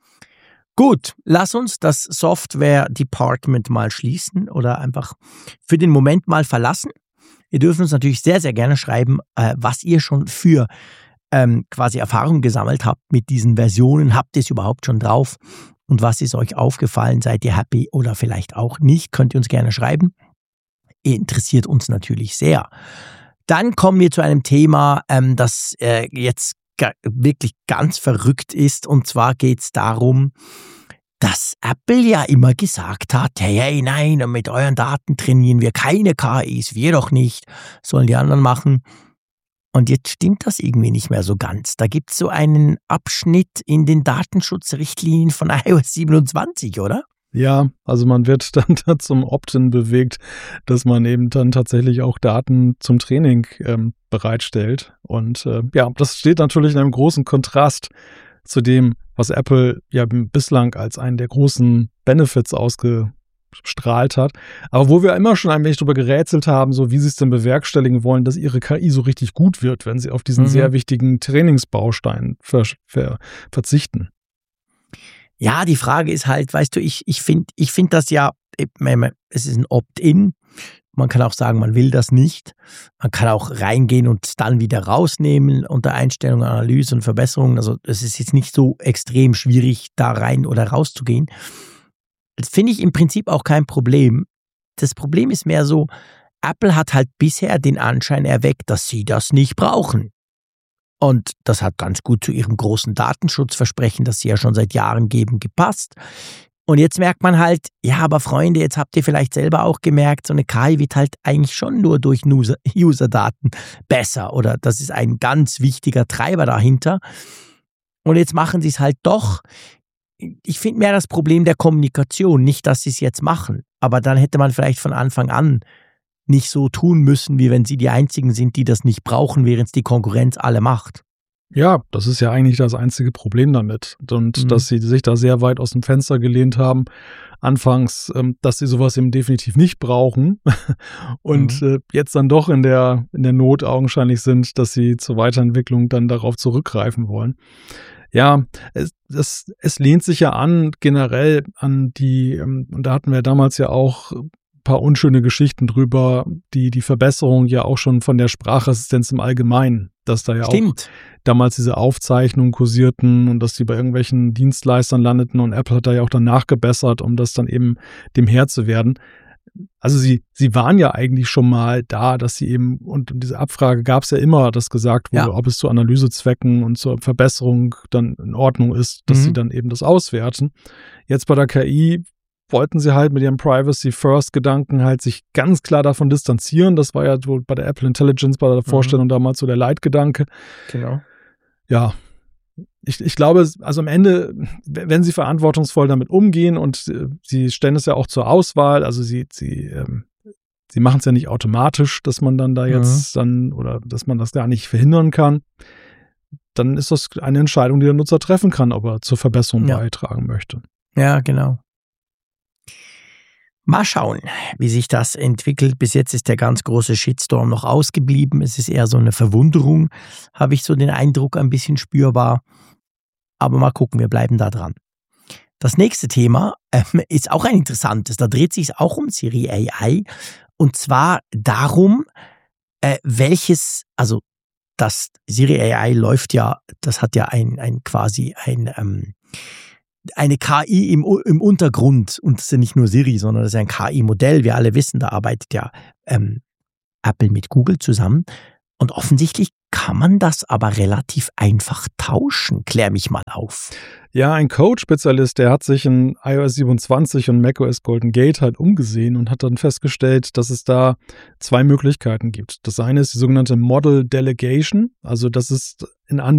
Gut, lass uns das Software-Department mal schließen oder einfach für den Moment mal verlassen. Ihr dürft uns natürlich sehr, sehr gerne schreiben, äh, was ihr schon für ähm, quasi Erfahrung gesammelt habt mit diesen Versionen. Habt ihr es überhaupt schon drauf? Und was ist euch aufgefallen? Seid ihr happy oder vielleicht auch nicht? Könnt ihr uns gerne schreiben. Interessiert uns natürlich sehr. Dann kommen wir zu einem Thema, ähm, das äh, jetzt ga- wirklich ganz verrückt ist. Und zwar geht es darum, dass Apple ja immer gesagt hat, hey, hey, nein, mit euren Daten trainieren wir keine K Is, wir doch nicht, sollen die anderen machen. Und jetzt stimmt das irgendwie nicht mehr so ganz. Da gibt es so einen Abschnitt in den Datenschutzrichtlinien von iOS siebenundzwanzig, oder? Ja, also man wird dann da zum Opt-in bewegt, dass man eben dann tatsächlich auch Daten zum Training ähm, bereitstellt. Und äh, ja, das steht natürlich in einem großen Kontrast zu dem, was Apple ja bislang als einen der großen Benefits ausgestrahlt hat. Aber wo wir immer schon ein wenig drüber gerätselt haben, so wie sie es denn bewerkstelligen wollen, dass ihre K I so richtig gut wird, wenn sie auf diesen mhm. sehr wichtigen Trainingsbaustein ver- ver- verzichten. Ja, die Frage ist halt, weißt du, ich, ich finde ich find das ja, es ist ein Opt-in. Man kann auch sagen, man will das nicht. Man kann auch reingehen und es dann wieder rausnehmen unter Einstellungen, Analyse und Verbesserungen. Also es ist jetzt nicht so extrem schwierig, da rein oder rauszugehen. Das finde ich im Prinzip auch kein Problem. Das Problem ist mehr so, Apple hat halt bisher den Anschein erweckt, dass sie das nicht brauchen. Und das hat ganz gut zu ihrem großen Datenschutzversprechen, das sie ja schon seit Jahren geben, gepasst. Und jetzt merkt man halt, ja, aber Freunde, jetzt habt ihr vielleicht selber auch gemerkt, so eine K I wird halt eigentlich schon nur durch User- User-Daten besser oder das ist ein ganz wichtiger Treiber dahinter. Und jetzt machen sie es halt doch. Ich finde mehr das Problem der Kommunikation, nicht, dass sie es jetzt machen. Aber dann hätte man vielleicht von Anfang an nicht so tun müssen, wie wenn sie die Einzigen sind, die das nicht brauchen, während es die Konkurrenz alle macht. Ja, das ist ja eigentlich das einzige Problem damit. Und mhm. dass sie sich da sehr weit aus dem Fenster gelehnt haben, anfangs, ähm, dass sie sowas eben definitiv nicht brauchen und mhm. äh, jetzt dann doch in der, in der Not augenscheinlich sind, dass sie zur Weiterentwicklung dann darauf zurückgreifen wollen. Ja, es, es, es lehnt sich ja an, generell an die, ähm, und da hatten wir damals ja auch paar unschöne Geschichten drüber, die die Verbesserung ja auch schon von der Sprachassistenz im Allgemeinen, dass da ja Stimmt. auch damals diese Aufzeichnungen kursierten und dass die bei irgendwelchen Dienstleistern landeten und Apple hat da ja auch dann nachgebessert, um das dann eben dem Herr zu werden. Also sie, sie waren ja eigentlich schon mal da, dass sie eben, und diese Abfrage gab es ja immer, dass gesagt wurde, ja. ob es zu Analysezwecken und zur Verbesserung dann in Ordnung ist, dass mhm. sie dann eben das auswerten. Jetzt bei der K I wollten sie halt mit ihrem Privacy-First-Gedanken halt sich ganz klar davon distanzieren. Das war ja so bei der Apple Intelligence, bei der Vorstellung mhm. damals so der Leitgedanke. Genau. Ja, ich, ich glaube, also am Ende, wenn sie verantwortungsvoll damit umgehen und äh, sie stellen es ja auch zur Auswahl, also sie, sie, ähm, sie machen es ja nicht automatisch, dass man dann da jetzt mhm. dann, oder dass man das gar nicht verhindern kann, dann ist das eine Entscheidung, die der Nutzer treffen kann, ob er zur Verbesserung ja. beitragen möchte. Ja, genau. Mal schauen, wie sich das entwickelt. Bis jetzt ist der ganz große Shitstorm noch ausgeblieben. Es ist eher so eine Verwunderung, habe ich so den Eindruck, ein bisschen spürbar. Aber mal gucken, wir bleiben da dran. Das nächste Thema ähm, ist auch ein interessantes. Da dreht sich es auch um Siri A I. Und zwar darum, äh, welches, also das Siri A I läuft ja, das hat ja ein, ein quasi ein, ähm, eine K I im, im Untergrund. Und das ist ja nicht nur Siri, sondern das ist ein K I-Modell. Wir alle wissen, da arbeitet ja ähm, Apple mit Google zusammen. Und offensichtlich kann man das aber relativ einfach tauschen. Klär mich mal auf. Ja, ein Code-Spezialist, der hat sich in i O S siebenundzwanzig und macOS Golden Gate halt umgesehen und hat dann festgestellt, dass es da zwei Möglichkeiten gibt. Das eine ist die sogenannte Model Delegation, also das ist in Anwendung